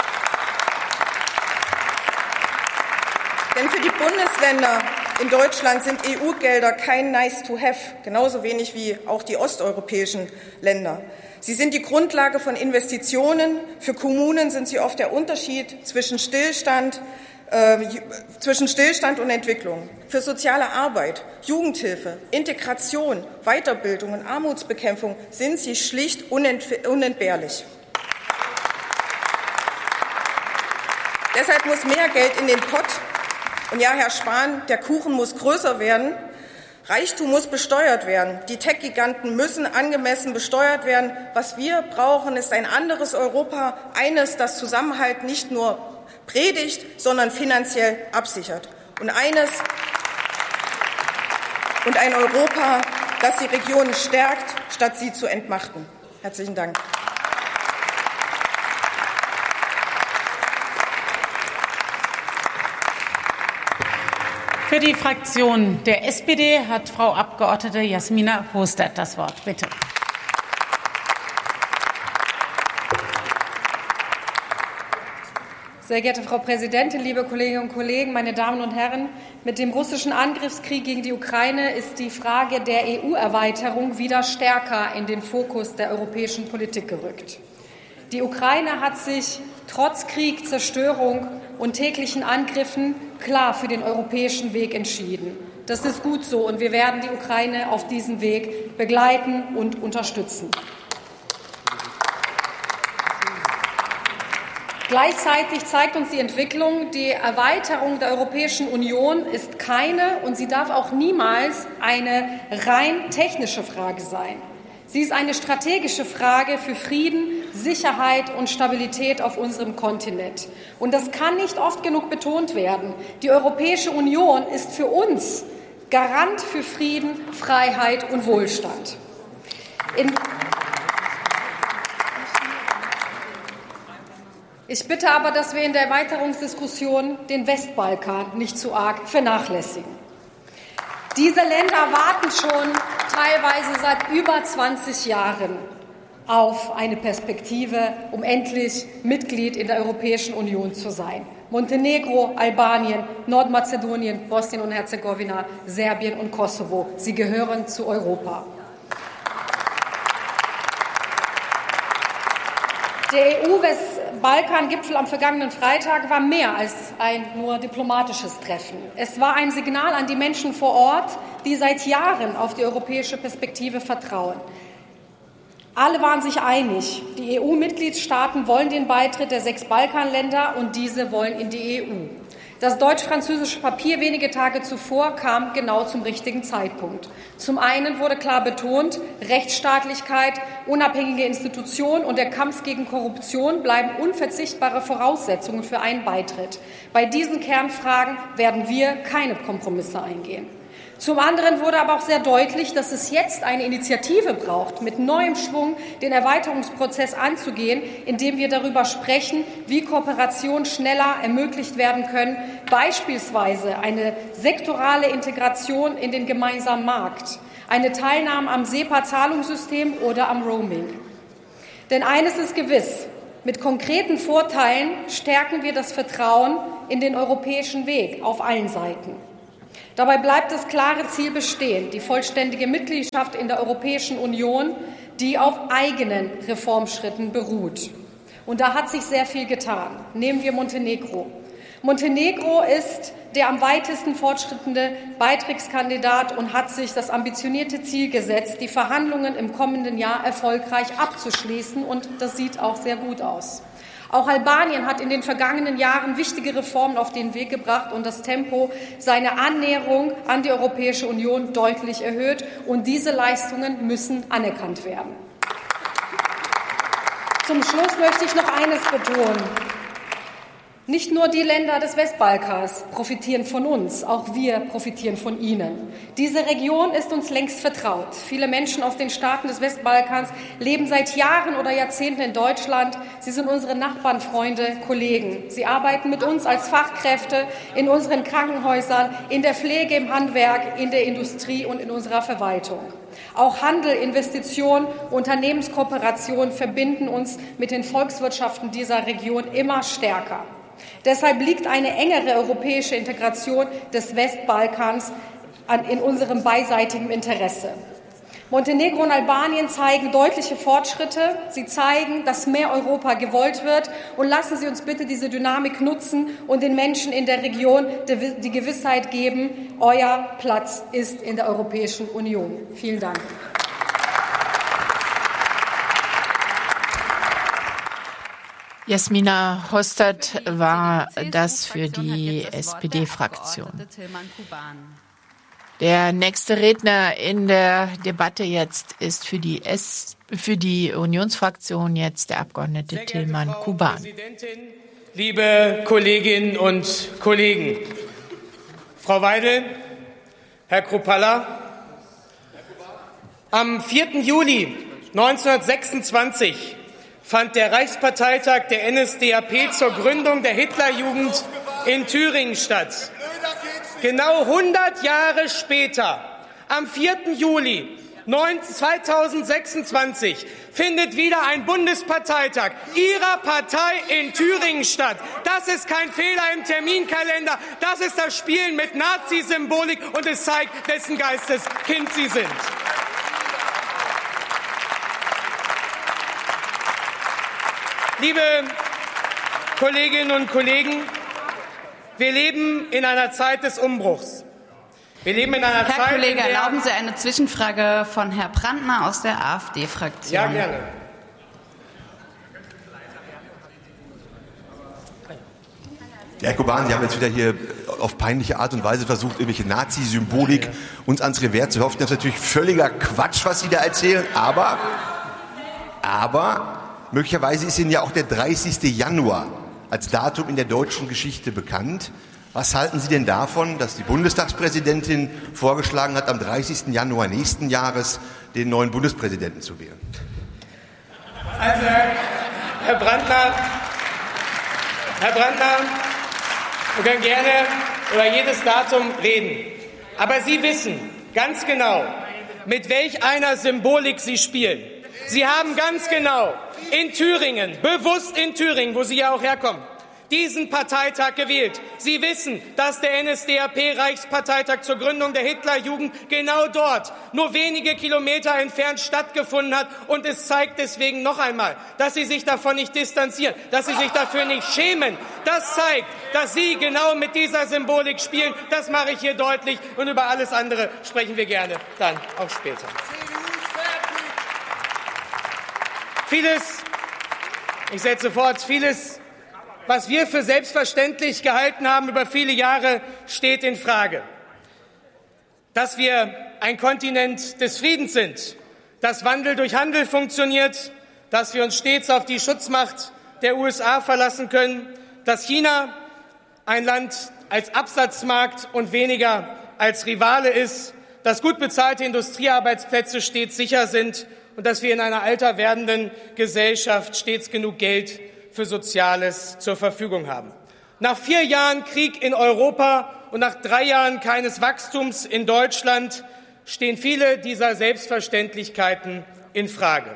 Denn für die Bundesländer in Deutschland sind E U-Gelder kein Nice-to-have, genauso wenig wie auch die osteuropäischen Länder. Sie sind die Grundlage von Investitionen. Für Kommunen sind sie oft der Unterschied zwischen Stillstand, äh, zwischen Stillstand und Entwicklung. Für soziale Arbeit, Jugendhilfe, Integration, Weiterbildung und Armutsbekämpfung sind sie schlicht unent- unentbehrlich. Deshalb muss mehr Geld in den Pott. Und ja, Herr Spahn, der Kuchen muss größer werden. Reichtum muss besteuert werden. Die Tech-Giganten müssen angemessen besteuert werden. Was wir brauchen, ist ein anderes Europa, eines, das Zusammenhalt nicht nur predigt, sondern finanziell absichert. Und eines und ein Europa, das die Regionen stärkt, statt sie zu entmachten. Herzlichen Dank. Für die Fraktion der S P D hat Frau Abgeordnete Jasmina Hostert das Wort. Bitte. Sehr geehrte Frau Präsidentin, liebe Kolleginnen und Kollegen, meine Damen und Herren! Mit dem russischen Angriffskrieg gegen die Ukraine ist die Frage der E U-Erweiterung wieder stärker in den Fokus der europäischen Politik gerückt. Die Ukraine hat sich trotz Krieg, Zerstörung und täglichen Angriffen klar für den europäischen Weg entschieden. Das ist gut so, und wir werden die Ukraine auf diesem Weg begleiten und unterstützen. Gleichzeitig zeigt uns die Entwicklung, die Erweiterung der Europäischen Union ist keine, und sie darf auch niemals eine rein technische Frage sein. Sie ist eine strategische Frage für Frieden, Sicherheit und Stabilität auf unserem Kontinent. Und das kann nicht oft genug betont werden. Die Europäische Union ist für uns Garant für Frieden, Freiheit und Wohlstand. In Ich bitte aber, dass wir in der Erweiterungsdiskussion den Westbalkan nicht zu arg vernachlässigen. Diese Länder warten schon teilweise seit über zwanzig Jahren auf eine Perspektive, um endlich Mitglied in der Europäischen Union zu sein. Montenegro, Albanien, Nordmazedonien, Bosnien und Herzegowina, Serbien und Kosovo. Sie gehören zu Europa. Der E U-Westbalkan-Gipfel am vergangenen Freitag war mehr als ein nur diplomatisches Treffen. Es war ein Signal an die Menschen vor Ort, die seit Jahren auf die europäische Perspektive vertrauen. Alle waren sich einig, die E U-Mitgliedstaaten wollen den Beitritt der sechs Balkanländer, und diese wollen in die E U. Das deutsch-französische Papier wenige Tage zuvor kam genau zum richtigen Zeitpunkt. Zum einen wurde klar betont, Rechtsstaatlichkeit, unabhängige Institutionen und der Kampf gegen Korruption bleiben unverzichtbare Voraussetzungen für einen Beitritt. Bei diesen Kernfragen werden wir keine Kompromisse eingehen. Zum anderen wurde aber auch sehr deutlich, dass es jetzt eine Initiative braucht, mit neuem Schwung den Erweiterungsprozess anzugehen, indem wir darüber sprechen, wie Kooperationen schneller ermöglicht werden können, beispielsweise eine sektorale Integration in den gemeinsamen Markt, eine Teilnahme am SEPA-Zahlungssystem oder am Roaming. Denn eines ist gewiss, mit konkreten Vorteilen stärken wir das Vertrauen in den europäischen Weg auf allen Seiten. Dabei bleibt das klare Ziel bestehen, die vollständige Mitgliedschaft in der Europäischen Union, die auf eigenen Reformschritten beruht. Und da hat sich sehr viel getan. Nehmen wir Montenegro. Montenegro ist der am weitesten fortschrittende Beitrittskandidat und hat sich das ambitionierte Ziel gesetzt, die Verhandlungen im kommenden Jahr erfolgreich abzuschließen. Und das sieht auch sehr gut aus. Auch Albanien hat in den vergangenen Jahren wichtige Reformen auf den Weg gebracht und das Tempo seiner Annäherung an die Europäische Union deutlich erhöht. Und diese Leistungen müssen anerkannt werden. Zum Schluss möchte ich noch eines betonen. Nicht nur die Länder des Westbalkans profitieren von uns, auch wir profitieren von ihnen. Diese Region ist uns längst vertraut. Viele Menschen aus den Staaten des Westbalkans leben seit Jahren oder Jahrzehnten in Deutschland. Sie sind unsere Nachbarn, Freunde, Kollegen. Sie arbeiten mit uns als Fachkräfte in unseren Krankenhäusern, in der Pflege, im Handwerk, in der Industrie und in unserer Verwaltung. Auch Handel, Investition, Unternehmenskooperation verbinden uns mit den Volkswirtschaften dieser Region immer stärker. Deshalb liegt eine engere europäische Integration des Westbalkans in unserem beidseitigen Interesse. Montenegro und Albanien zeigen deutliche Fortschritte. Sie zeigen, dass mehr Europa gewollt wird. Und lassen Sie uns bitte diese Dynamik nutzen und den Menschen in der Region die Gewissheit geben, euer Platz ist in der Europäischen Union. Vielen Dank. Jasmina Hostert war das für die S P D-Fraktion. Der nächste Redner in der Debatte jetzt ist für die, S- für die Unionsfraktion jetzt der Abgeordnete Tilman Kuban. Liebe Kolleginnen und Kollegen, Frau Weidel, Herr Kruppalla, am vierten Juli neunzehnhundertsechsundzwanzig fand der Reichsparteitag der N S D A P zur Gründung der Hitlerjugend in Thüringen statt. Genau hundert Jahre später, am vierten Juli zweitausendsechsundzwanzig, findet wieder ein Bundesparteitag Ihrer Partei in Thüringen statt. Das ist kein Fehler im Terminkalender, das ist das Spielen mit Nazi-Symbolik und es zeigt, wessen Geistes Kind Sie sind. Liebe Kolleginnen und Kollegen, wir leben in einer Zeit des Umbruchs. Wir leben in einer Herr Zeit, Kollege, in der erlauben Sie eine Zwischenfrage von Herrn Brandner aus der AfD-Fraktion. Ja, gerne. Herr Kuban, Sie haben jetzt wieder hier auf peinliche Art und Weise versucht, irgendwelche Nazi-Symbolik uns ans Revers zu hoffen. Das ist natürlich völliger Quatsch, was Sie da erzählen, aber, aber möglicherweise ist Ihnen ja auch der dreißigste Januar als Datum in der deutschen Geschichte bekannt. Was halten Sie denn davon, dass die Bundestagspräsidentin vorgeschlagen hat, am dreißigsten Januar nächsten Jahres den neuen Bundespräsidenten zu wählen? Also, Herr Brandner, Herr Brandner, wir können gerne über jedes Datum reden. Aber Sie wissen ganz genau, mit welch einer Symbolik Sie spielen. Sie haben ganz genau in Thüringen, bewusst in Thüringen, wo Sie ja auch herkommen, diesen Parteitag gewählt. Sie wissen, dass der N S D A P-Reichsparteitag zur Gründung der Hitlerjugend genau dort, nur wenige Kilometer entfernt stattgefunden hat. Und es zeigt deswegen noch einmal, dass Sie sich davon nicht distanzieren, dass Sie sich dafür nicht schämen. Das zeigt, dass Sie genau mit dieser Symbolik spielen. Das mache ich hier deutlich. Und über alles andere sprechen wir gerne dann auch später. Vieles, ich setze fort, vieles, was wir für selbstverständlich gehalten haben über viele Jahre, steht in Frage. Dass wir ein Kontinent des Friedens sind, dass Wandel durch Handel funktioniert, dass wir uns stets auf die Schutzmacht der U S A verlassen können, dass China ein Land als Absatzmarkt und weniger als Rivale ist, dass gut bezahlte Industriearbeitsplätze stets sicher sind und dass wir in einer alter werdenden Gesellschaft stets genug Geld für Soziales zur Verfügung haben. Nach vier Jahren Krieg in Europa und nach drei Jahren keines Wachstums in Deutschland stehen viele dieser Selbstverständlichkeiten in Frage.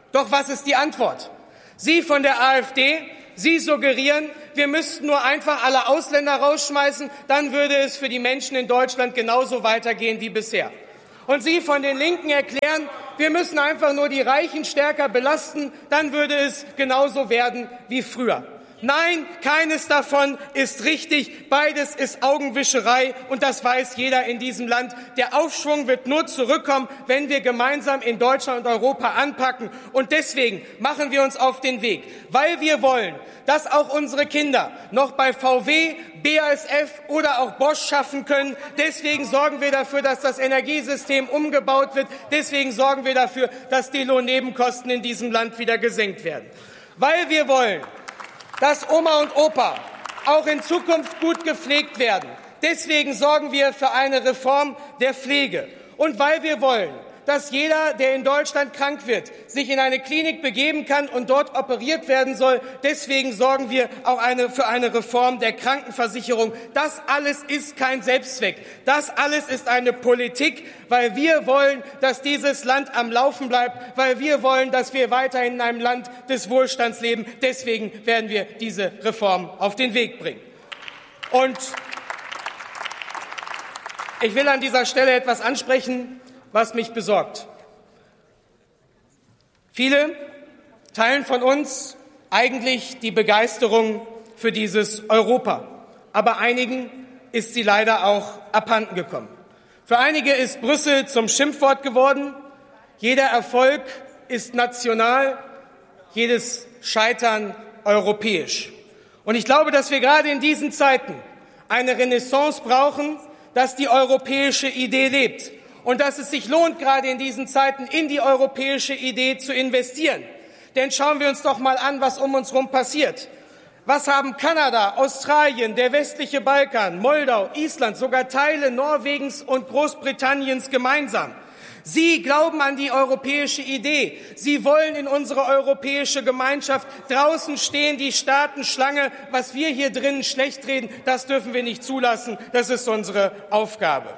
Doch was ist die Antwort? Sie von der AfD, Sie suggerieren, wir müssten nur einfach alle Ausländer rausschmeißen, dann würde es für die Menschen in Deutschland genauso weitergehen wie bisher. Und Sie von den Linken erklären, wir müssen einfach nur die Reichen stärker belasten, dann würde es genauso werden wie früher. Nein, keines davon ist richtig. Beides ist Augenwischerei und das weiß jeder in diesem Land. Der Aufschwung wird nur zurückkommen, wenn wir gemeinsam in Deutschland und Europa anpacken. Und deswegen machen wir uns auf den Weg, weil wir wollen, dass auch unsere Kinder noch bei V W, B A S F oder auch Bosch schaffen können. Deswegen sorgen wir dafür, dass das Energiesystem umgebaut wird. Deswegen sorgen wir dafür, dass die Lohnnebenkosten in diesem Land wieder gesenkt werden. Weil wir wollen, dass Oma und Opa auch in Zukunft gut gepflegt werden. Deswegen sorgen wir für eine Reform der Pflege. Und weil wir wollen, dass jeder, der in Deutschland krank wird, sich in eine Klinik begeben kann und dort operiert werden soll. Deswegen sorgen wir auch eine, für eine Reform der Krankenversicherung. Das alles ist kein Selbstzweck. Das alles ist eine Politik, weil wir wollen, dass dieses Land am Laufen bleibt, weil wir wollen, dass wir weiterhin in einem Land des Wohlstands leben. Deswegen werden wir diese Reform auf den Weg bringen. Und ich will an dieser Stelle etwas ansprechen, was mich besorgt. Viele teilen von uns eigentlich die Begeisterung für dieses Europa. Aber einigen ist sie leider auch abhanden gekommen. Für einige ist Brüssel zum Schimpfwort geworden. Jeder Erfolg ist national, jedes Scheitern europäisch. Und ich glaube, dass wir gerade in diesen Zeiten eine Renaissance brauchen, dass die europäische Idee lebt. Und dass es sich lohnt, gerade in diesen Zeiten in die europäische Idee zu investieren. Denn schauen wir uns doch mal an, was um uns herum passiert. Was haben Kanada, Australien, der westliche Balkan, Moldau, Island, sogar Teile Norwegens und Großbritanniens gemeinsam? Sie glauben an die europäische Idee. Sie wollen in unsere europäische Gemeinschaft. Draußen stehen die Staaten Schlange. Was wir hier drinnen schlecht reden, das dürfen wir nicht zulassen. Das ist unsere Aufgabe.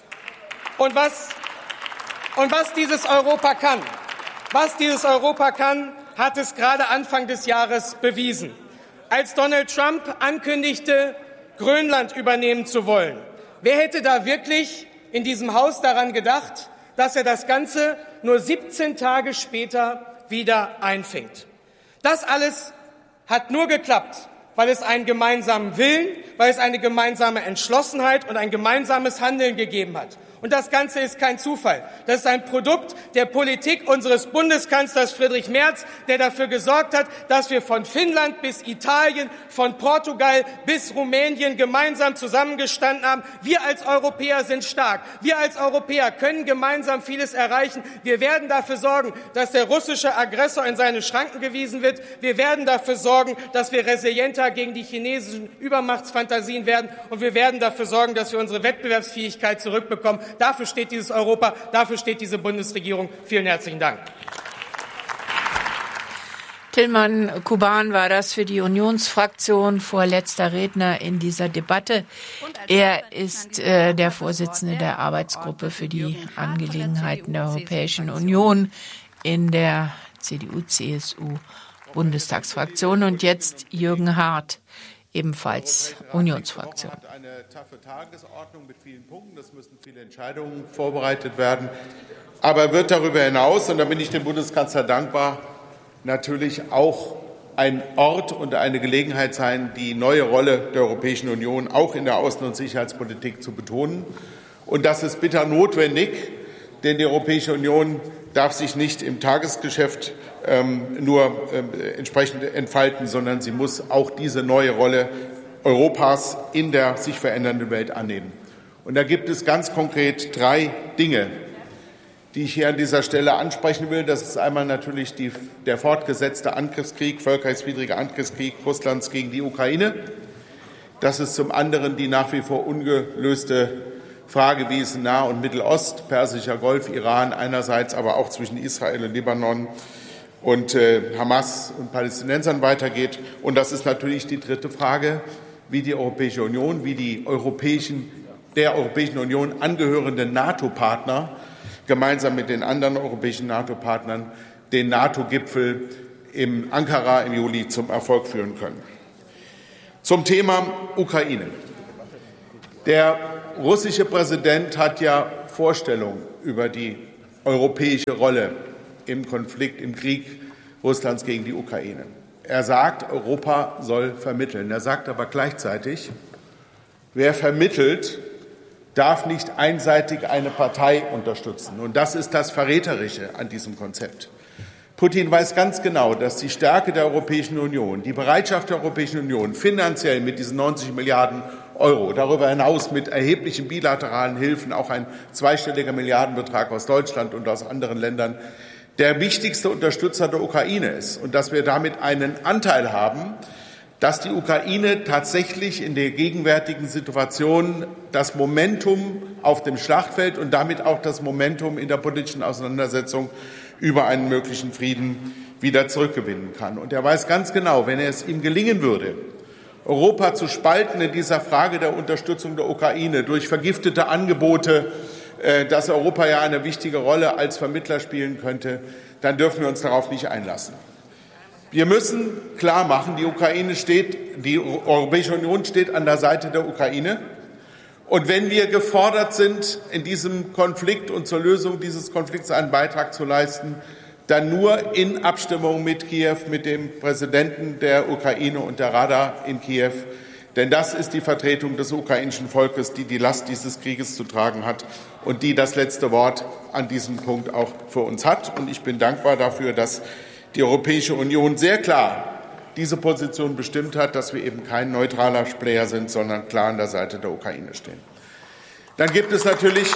Und was, und was dieses Europa kann, was dieses Europa kann, hat es gerade Anfang des Jahres bewiesen. Als Donald Trump ankündigte, Grönland übernehmen zu wollen, wer hätte da wirklich in diesem Haus daran gedacht, dass er das Ganze nur siebzehn Tage später wieder einfängt? Das alles hat nur geklappt, weil es einen gemeinsamen Willen, weil es eine gemeinsame Entschlossenheit und ein gemeinsames Handeln gegeben hat. Und das Ganze ist kein Zufall. Das ist ein Produkt der Politik unseres Bundeskanzlers Friedrich Merz, der dafür gesorgt hat, dass wir von Finnland bis Italien, von Portugal bis Rumänien gemeinsam zusammengestanden haben. Wir als Europäer sind stark. Wir als Europäer können gemeinsam vieles erreichen. Wir werden dafür sorgen, dass der russische Aggressor in seine Schranken gewiesen wird. Wir werden dafür sorgen, dass wir resilienter gegen die chinesischen Übermachtsfantasien werden. Und wir werden dafür sorgen, dass wir unsere Wettbewerbsfähigkeit zurückbekommen. Dafür steht dieses Europa, dafür steht diese Bundesregierung. Vielen herzlichen Dank. Tillmann Kuban war das für die Unionsfraktion, vorletzter Redner in dieser Debatte. Er ist äh, der Vorsitzende der Arbeitsgruppe für die Angelegenheiten der Europäischen Union in der C D U C S U Bundestagsfraktion. Und jetzt Jürgen Hart, ebenfalls Unionsfraktion. Eine taffe Tagesordnung mit vielen Punkten. Es müssen viele Entscheidungen vorbereitet werden. Aber wird darüber hinaus, und da bin ich dem Bundeskanzler dankbar, natürlich auch ein Ort und eine Gelegenheit sein, die neue Rolle der Europäischen Union auch in der Außen- und Sicherheitspolitik zu betonen. Und das ist bitter notwendig, denn die Europäische Union darf sich nicht im Tagesgeschäft ähm, nur äh, entsprechend entfalten, sondern sie muss auch diese neue Rolle Europas in der sich verändernden Welt annehmen. Und da gibt es ganz konkret drei Dinge, die ich hier an dieser Stelle ansprechen will. Das ist einmal natürlich die, der fortgesetzte Angriffskrieg, völkerrechtswidrige Angriffskrieg Russlands gegen die Ukraine. Das ist zum anderen die nach wie vor ungelöste Frage, wie es in Nah- und Mittelost, Persischer Golf, Iran einerseits, aber auch zwischen Israel und Libanon und äh, Hamas und Palästinensern weitergeht. Und das ist natürlich die dritte Frage, wie die Europäische Union, wie die europäischen, der Europäischen Union angehörenden NATO-Partner gemeinsam mit den anderen europäischen NATO-Partnern den NATO-Gipfel in Ankara im Juli zum Erfolg führen können. Zum Thema Ukraine. Der russische Präsident hat ja Vorstellungen über die europäische Rolle im Konflikt, im Krieg Russlands gegen die Ukraine. Er sagt, Europa soll vermitteln. Er sagt aber gleichzeitig, wer vermittelt, darf nicht einseitig eine Partei unterstützen. Und das ist das Verräterische an diesem Konzept. Putin weiß ganz genau, dass die Stärke der Europäischen Union, die Bereitschaft der Europäischen Union, finanziell mit diesen neunzig Milliarden Euro, darüber hinaus mit erheblichen bilateralen Hilfen, auch ein zweistelliger Milliardenbetrag aus Deutschland und aus anderen Ländern, der wichtigste Unterstützer der Ukraine ist und dass wir damit einen Anteil haben, dass die Ukraine tatsächlich in der gegenwärtigen Situation das Momentum auf dem Schlachtfeld und damit auch das Momentum in der politischen Auseinandersetzung über einen möglichen Frieden wieder zurückgewinnen kann. Und er weiß ganz genau, wenn es ihm gelingen würde, Europa zu spalten in dieser Frage der Unterstützung der Ukraine durch vergiftete Angebote, dass Europa ja eine wichtige Rolle als Vermittler spielen könnte, dann dürfen wir uns darauf nicht einlassen. Wir müssen klar machen, die Ukraine steht, die Europäische Union steht an der Seite der Ukraine. Und wenn wir gefordert sind, in diesem Konflikt und zur Lösung dieses Konflikts einen Beitrag zu leisten, dann nur in Abstimmung mit Kiew, mit dem Präsidenten der Ukraine und der Rada in Kiew. Denn das ist die Vertretung des ukrainischen Volkes, die die Last dieses Krieges zu tragen hat und die das letzte Wort an diesem Punkt auch für uns hat. Und ich bin dankbar dafür, dass die Europäische Union sehr klar diese Position bestimmt hat, dass wir eben kein neutraler Player sind, sondern klar an der Seite der Ukraine stehen. Dann gibt es natürlich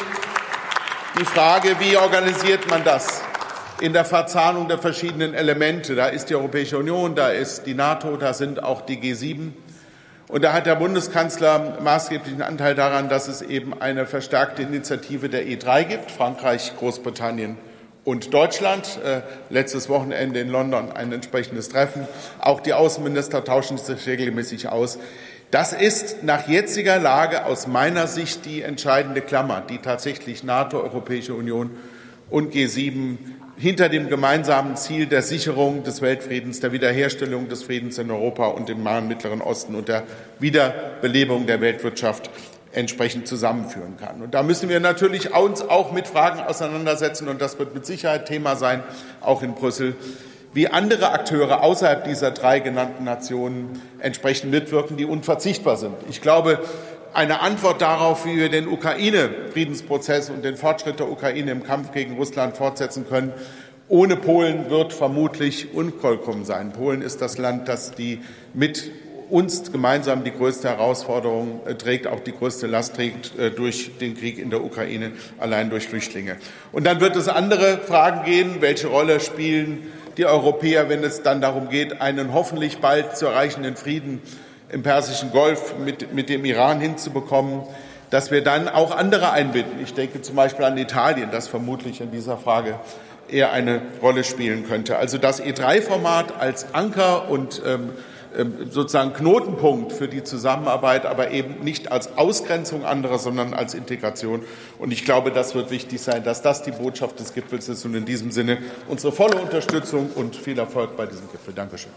die Frage, wie organisiert man das in der Verzahnung der verschiedenen Elemente. Da ist die Europäische Union, da ist die NATO, da sind auch die G sieben. Und da hat der Bundeskanzler maßgeblichen Anteil daran, dass es eben eine verstärkte Initiative der E drei gibt, Frankreich, Großbritannien und Deutschland. Äh, letztes Wochenende in London ein entsprechendes Treffen. Auch die Außenminister tauschen sich regelmäßig aus. Das ist nach jetziger Lage aus meiner Sicht die entscheidende Klammer, die tatsächlich NATO, Europäische Union und G sieben hinter dem gemeinsamen Ziel der Sicherung des Weltfriedens, der Wiederherstellung des Friedens in Europa und im Nahen Mittleren Osten und der Wiederbelebung der Weltwirtschaft entsprechend zusammenführen kann. Und da müssen wir natürlich uns auch mit Fragen auseinandersetzen, und das wird mit Sicherheit Thema sein, auch in Brüssel, wie andere Akteure außerhalb dieser drei genannten Nationen entsprechend mitwirken, die unverzichtbar sind. Ich glaube, eine Antwort darauf, wie wir den Ukraine-Friedensprozess und den Fortschritt der Ukraine im Kampf gegen Russland fortsetzen können, ohne Polen wird vermutlich unvollkommen sein. Polen ist das Land, das die mit uns gemeinsam die größte Herausforderung trägt, auch die größte Last trägt durch den Krieg in der Ukraine, allein durch Flüchtlinge. Und dann wird es andere Fragen geben, welche Rolle spielen die Europäer, wenn es dann darum geht, einen hoffentlich bald zu erreichenden Frieden im Persischen Golf mit, mit dem Iran hinzubekommen, dass wir dann auch andere einbinden. Ich denke zum Beispiel an Italien, das vermutlich in dieser Frage eher eine Rolle spielen könnte. Also das E drei Format als Anker und ähm, sozusagen Knotenpunkt für die Zusammenarbeit, aber eben nicht als Ausgrenzung anderer, sondern als Integration. Und ich glaube, das wird wichtig sein, dass das die Botschaft des Gipfels ist. Und in diesem Sinne unsere volle Unterstützung und viel Erfolg bei diesem Gipfel. Dankeschön.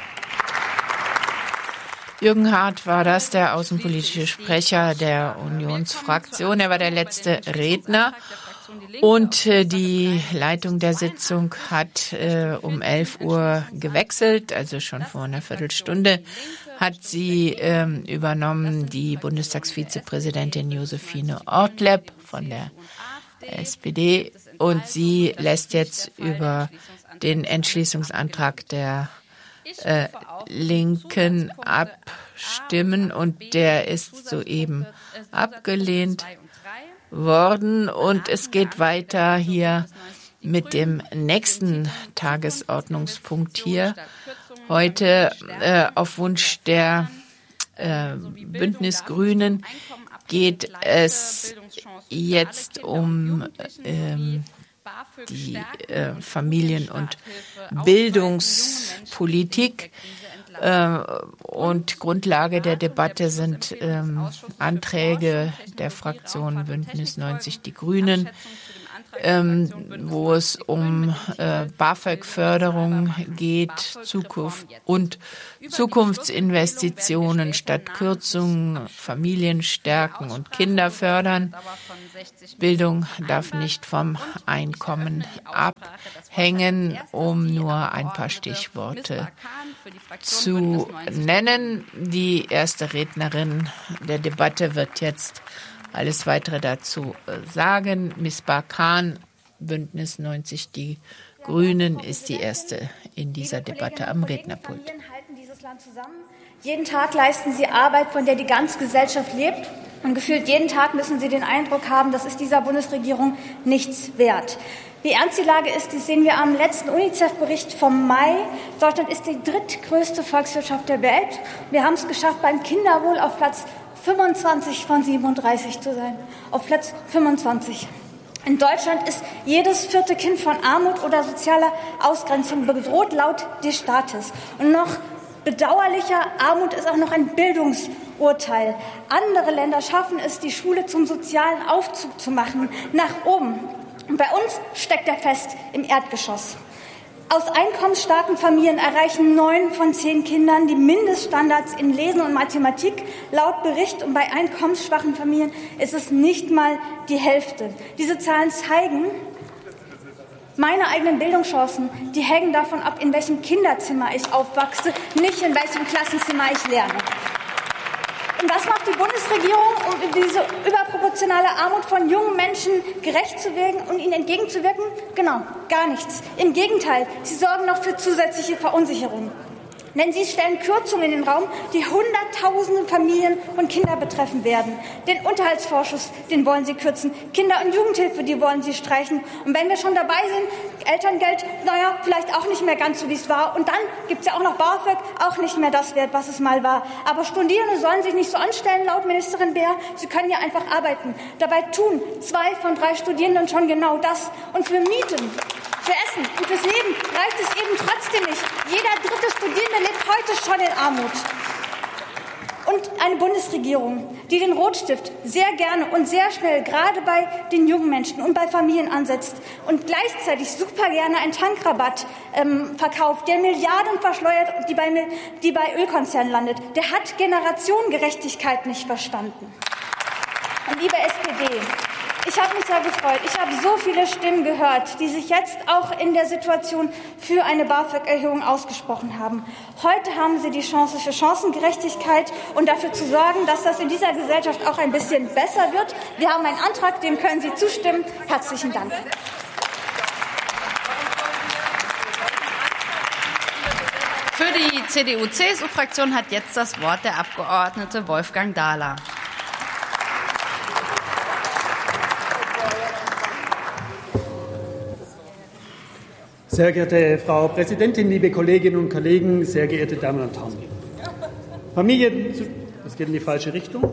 Jürgen Hart war das, der außenpolitische Sprecher der Unionsfraktion. Er war der letzte Redner. Und äh, die Leitung der Sitzung hat äh, um elf Uhr gewechselt, also schon vor einer Viertelstunde hat sie ähm, übernommen die Bundestagsvizepräsidentin Josephine Ortleb von der S P D. Und sie lässt jetzt über den Entschließungsantrag der äh, Linken abstimmen, und der ist soeben abgelehnt worden. Und es geht weiter hier mit dem nächsten Tagesordnungspunkt hier. Heute äh, auf Wunsch der äh, Bündnisgrünen geht es jetzt um ähm, die äh, Familien- und Bildungspolitik. Äh, und Grundlage der Debatte sind ähm, Anträge der Fraktion Bündnis neunzig Die Grünen, ähm, wo es um äh, BAföG-Förderung geht Zukunft und Zukunftsinvestitionen statt Kürzungen, Familien stärken und Kinder fördern. Bildung darf nicht vom Einkommen abhängen, um nur ein paar Stichworte zu nennen. Die erste Rednerin der Debatte wird jetzt alles Weitere dazu sagen. Miss Barkan, Bündnis neunzig Die Grünen, ist die erste in dieser Debatte am Rednerpult. Halten dieses Land zusammen. Jeden Tag leisten sie Arbeit, von der die ganze Gesellschaft lebt. Und gefühlt jeden Tag müssen sie den Eindruck haben, das ist dieser Bundesregierung nichts wert. Wie ernst die Lage ist, das sehen wir am letzten UNICEF-Bericht vom Mai. Deutschland ist die drittgrößte Volkswirtschaft der Welt. Wir haben es geschafft, beim Kinderwohl auf Platz fünfundzwanzig von siebenunddreißig zu sein. Auf Platz fünfundzwanzig. In Deutschland ist jedes vierte Kind von Armut oder sozialer Ausgrenzung bedroht, laut des Staates. Und noch bedauerlicher, Armut ist auch noch ein Bildungsurteil. Andere Länder schaffen es, die Schule zum sozialen Aufzug zu machen, nach oben. Und bei uns steckt er fest im Erdgeschoss. Aus einkommensstarken Familien erreichen neun von zehn Kindern die Mindeststandards in Lesen und Mathematik. Laut Bericht, und bei einkommensschwachen Familien ist es nicht mal die Hälfte. Diese Zahlen zeigen, meine eigenen Bildungschancen, die hängen davon ab, in welchem Kinderzimmer ich aufwachse, nicht in welchem Klassenzimmer ich lerne. Und was macht die Bundesregierung, um diese überproportionale Armut von jungen Menschen gerecht zu werden und ihnen entgegenzuwirken? Genau, gar nichts. Im Gegenteil, sie sorgen noch für zusätzliche Verunsicherung. Denn sie stellen Kürzungen in den Raum, die Hunderttausende Familien und Kinder betreffen werden. Den Unterhaltsvorschuss, den wollen sie kürzen. Kinder- und Jugendhilfe, die wollen sie streichen. Und wenn wir schon dabei sind, Elterngeld, naja, vielleicht auch nicht mehr ganz so, wie es war. Und dann gibt es ja auch noch BAföG, auch nicht mehr das wert, was es mal war. Aber Studierende sollen sich nicht so anstellen, laut Ministerin Beer. Sie können ja einfach arbeiten. Dabei tun zwei von drei Studierenden schon genau das. Und für Mieten, für Essen und fürs Leben reicht es eben trotzdem nicht. Jeder dritte Studierende lebt heute schon in Armut. Und eine Bundesregierung, die den Rotstift sehr gerne und sehr schnell gerade bei den jungen Menschen und bei Familien ansetzt und gleichzeitig super gerne einen Tankrabatt ähm, verkauft, der Milliarden verschleudert und die bei, die bei Ölkonzernen landet, der hat Generationengerechtigkeit nicht verstanden. Und liebe S P D, ich habe mich sehr gefreut. Ich habe so viele Stimmen gehört, die sich jetzt auch in der Situation für eine BAföG-Erhöhung ausgesprochen haben. Heute haben Sie die Chance für Chancengerechtigkeit und dafür zu sorgen, dass das in dieser Gesellschaft auch ein bisschen besser wird. Wir haben einen Antrag, dem können Sie zustimmen. Herzlichen Dank. Für die C D U-C S U-Fraktion hat jetzt das Wort der Abgeordnete Wolfgang Dahler. Sehr geehrte Frau Präsidentin, liebe Kolleginnen und Kollegen, sehr geehrte Damen und Herren. Familien, das geht in die falsche Richtung.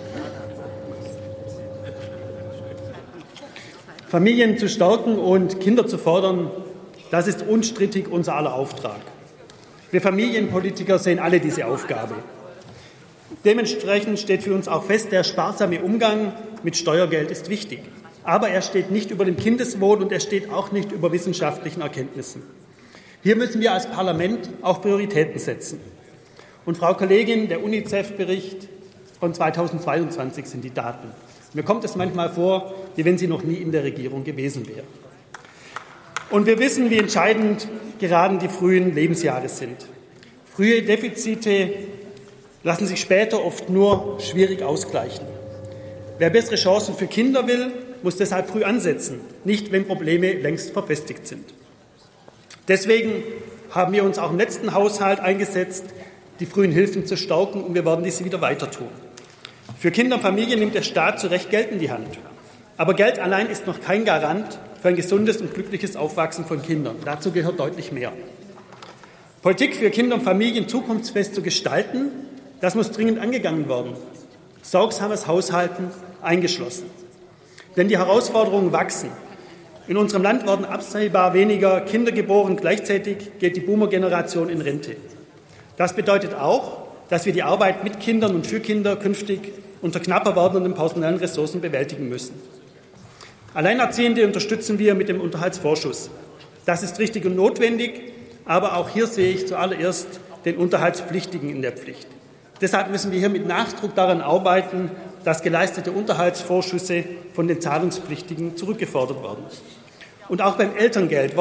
Familien zu stärken und Kinder zu fördern, das ist unstrittig unser aller Auftrag. Wir Familienpolitiker sehen alle diese Aufgabe. Dementsprechend steht für uns auch fest, der sparsame Umgang mit Steuergeld ist wichtig. Aber er steht nicht über dem Kindeswohl und er steht auch nicht über wissenschaftlichen Erkenntnissen. Hier müssen wir als Parlament auch Prioritäten setzen. Und Frau Kollegin, der UNICEF-Bericht von zweitausendzweiundzwanzig sind die Daten. Mir kommt es manchmal vor, wie wenn sie noch nie in der Regierung gewesen wäre. Und wir wissen, wie entscheidend gerade die frühen Lebensjahre sind. Frühe Defizite lassen sich später oft nur schwierig ausgleichen. Wer bessere Chancen für Kinder will, muss deshalb früh ansetzen, nicht wenn Probleme längst verfestigt sind. Deswegen haben wir uns auch im letzten Haushalt eingesetzt, die frühen Hilfen zu stärken, und wir werden dies wieder weiter tun. Für Kinder und Familien nimmt der Staat zu Recht Geld in die Hand. Aber Geld allein ist noch kein Garant für ein gesundes und glückliches Aufwachsen von Kindern. Dazu gehört deutlich mehr. Politik für Kinder und Familien zukunftsfest zu gestalten, das muss dringend angegangen werden. Sorgsames Haushalten eingeschlossen. Denn die Herausforderungen wachsen. In unserem Land werden absehbar weniger Kinder geboren. Gleichzeitig geht die Boomer-Generation in Rente. Das bedeutet auch, dass wir die Arbeit mit Kindern und für Kinder künftig unter knapper werdenden personellen Ressourcen bewältigen müssen. Alleinerziehende unterstützen wir mit dem Unterhaltsvorschuss. Das ist richtig und notwendig, aber auch hier sehe ich zuallererst den Unterhaltspflichtigen in der Pflicht. Deshalb müssen wir hier mit Nachdruck daran arbeiten, dass geleistete Unterhaltsvorschüsse von den Zahlungspflichtigen zurückgefordert werden. Und auch beim Elterngeld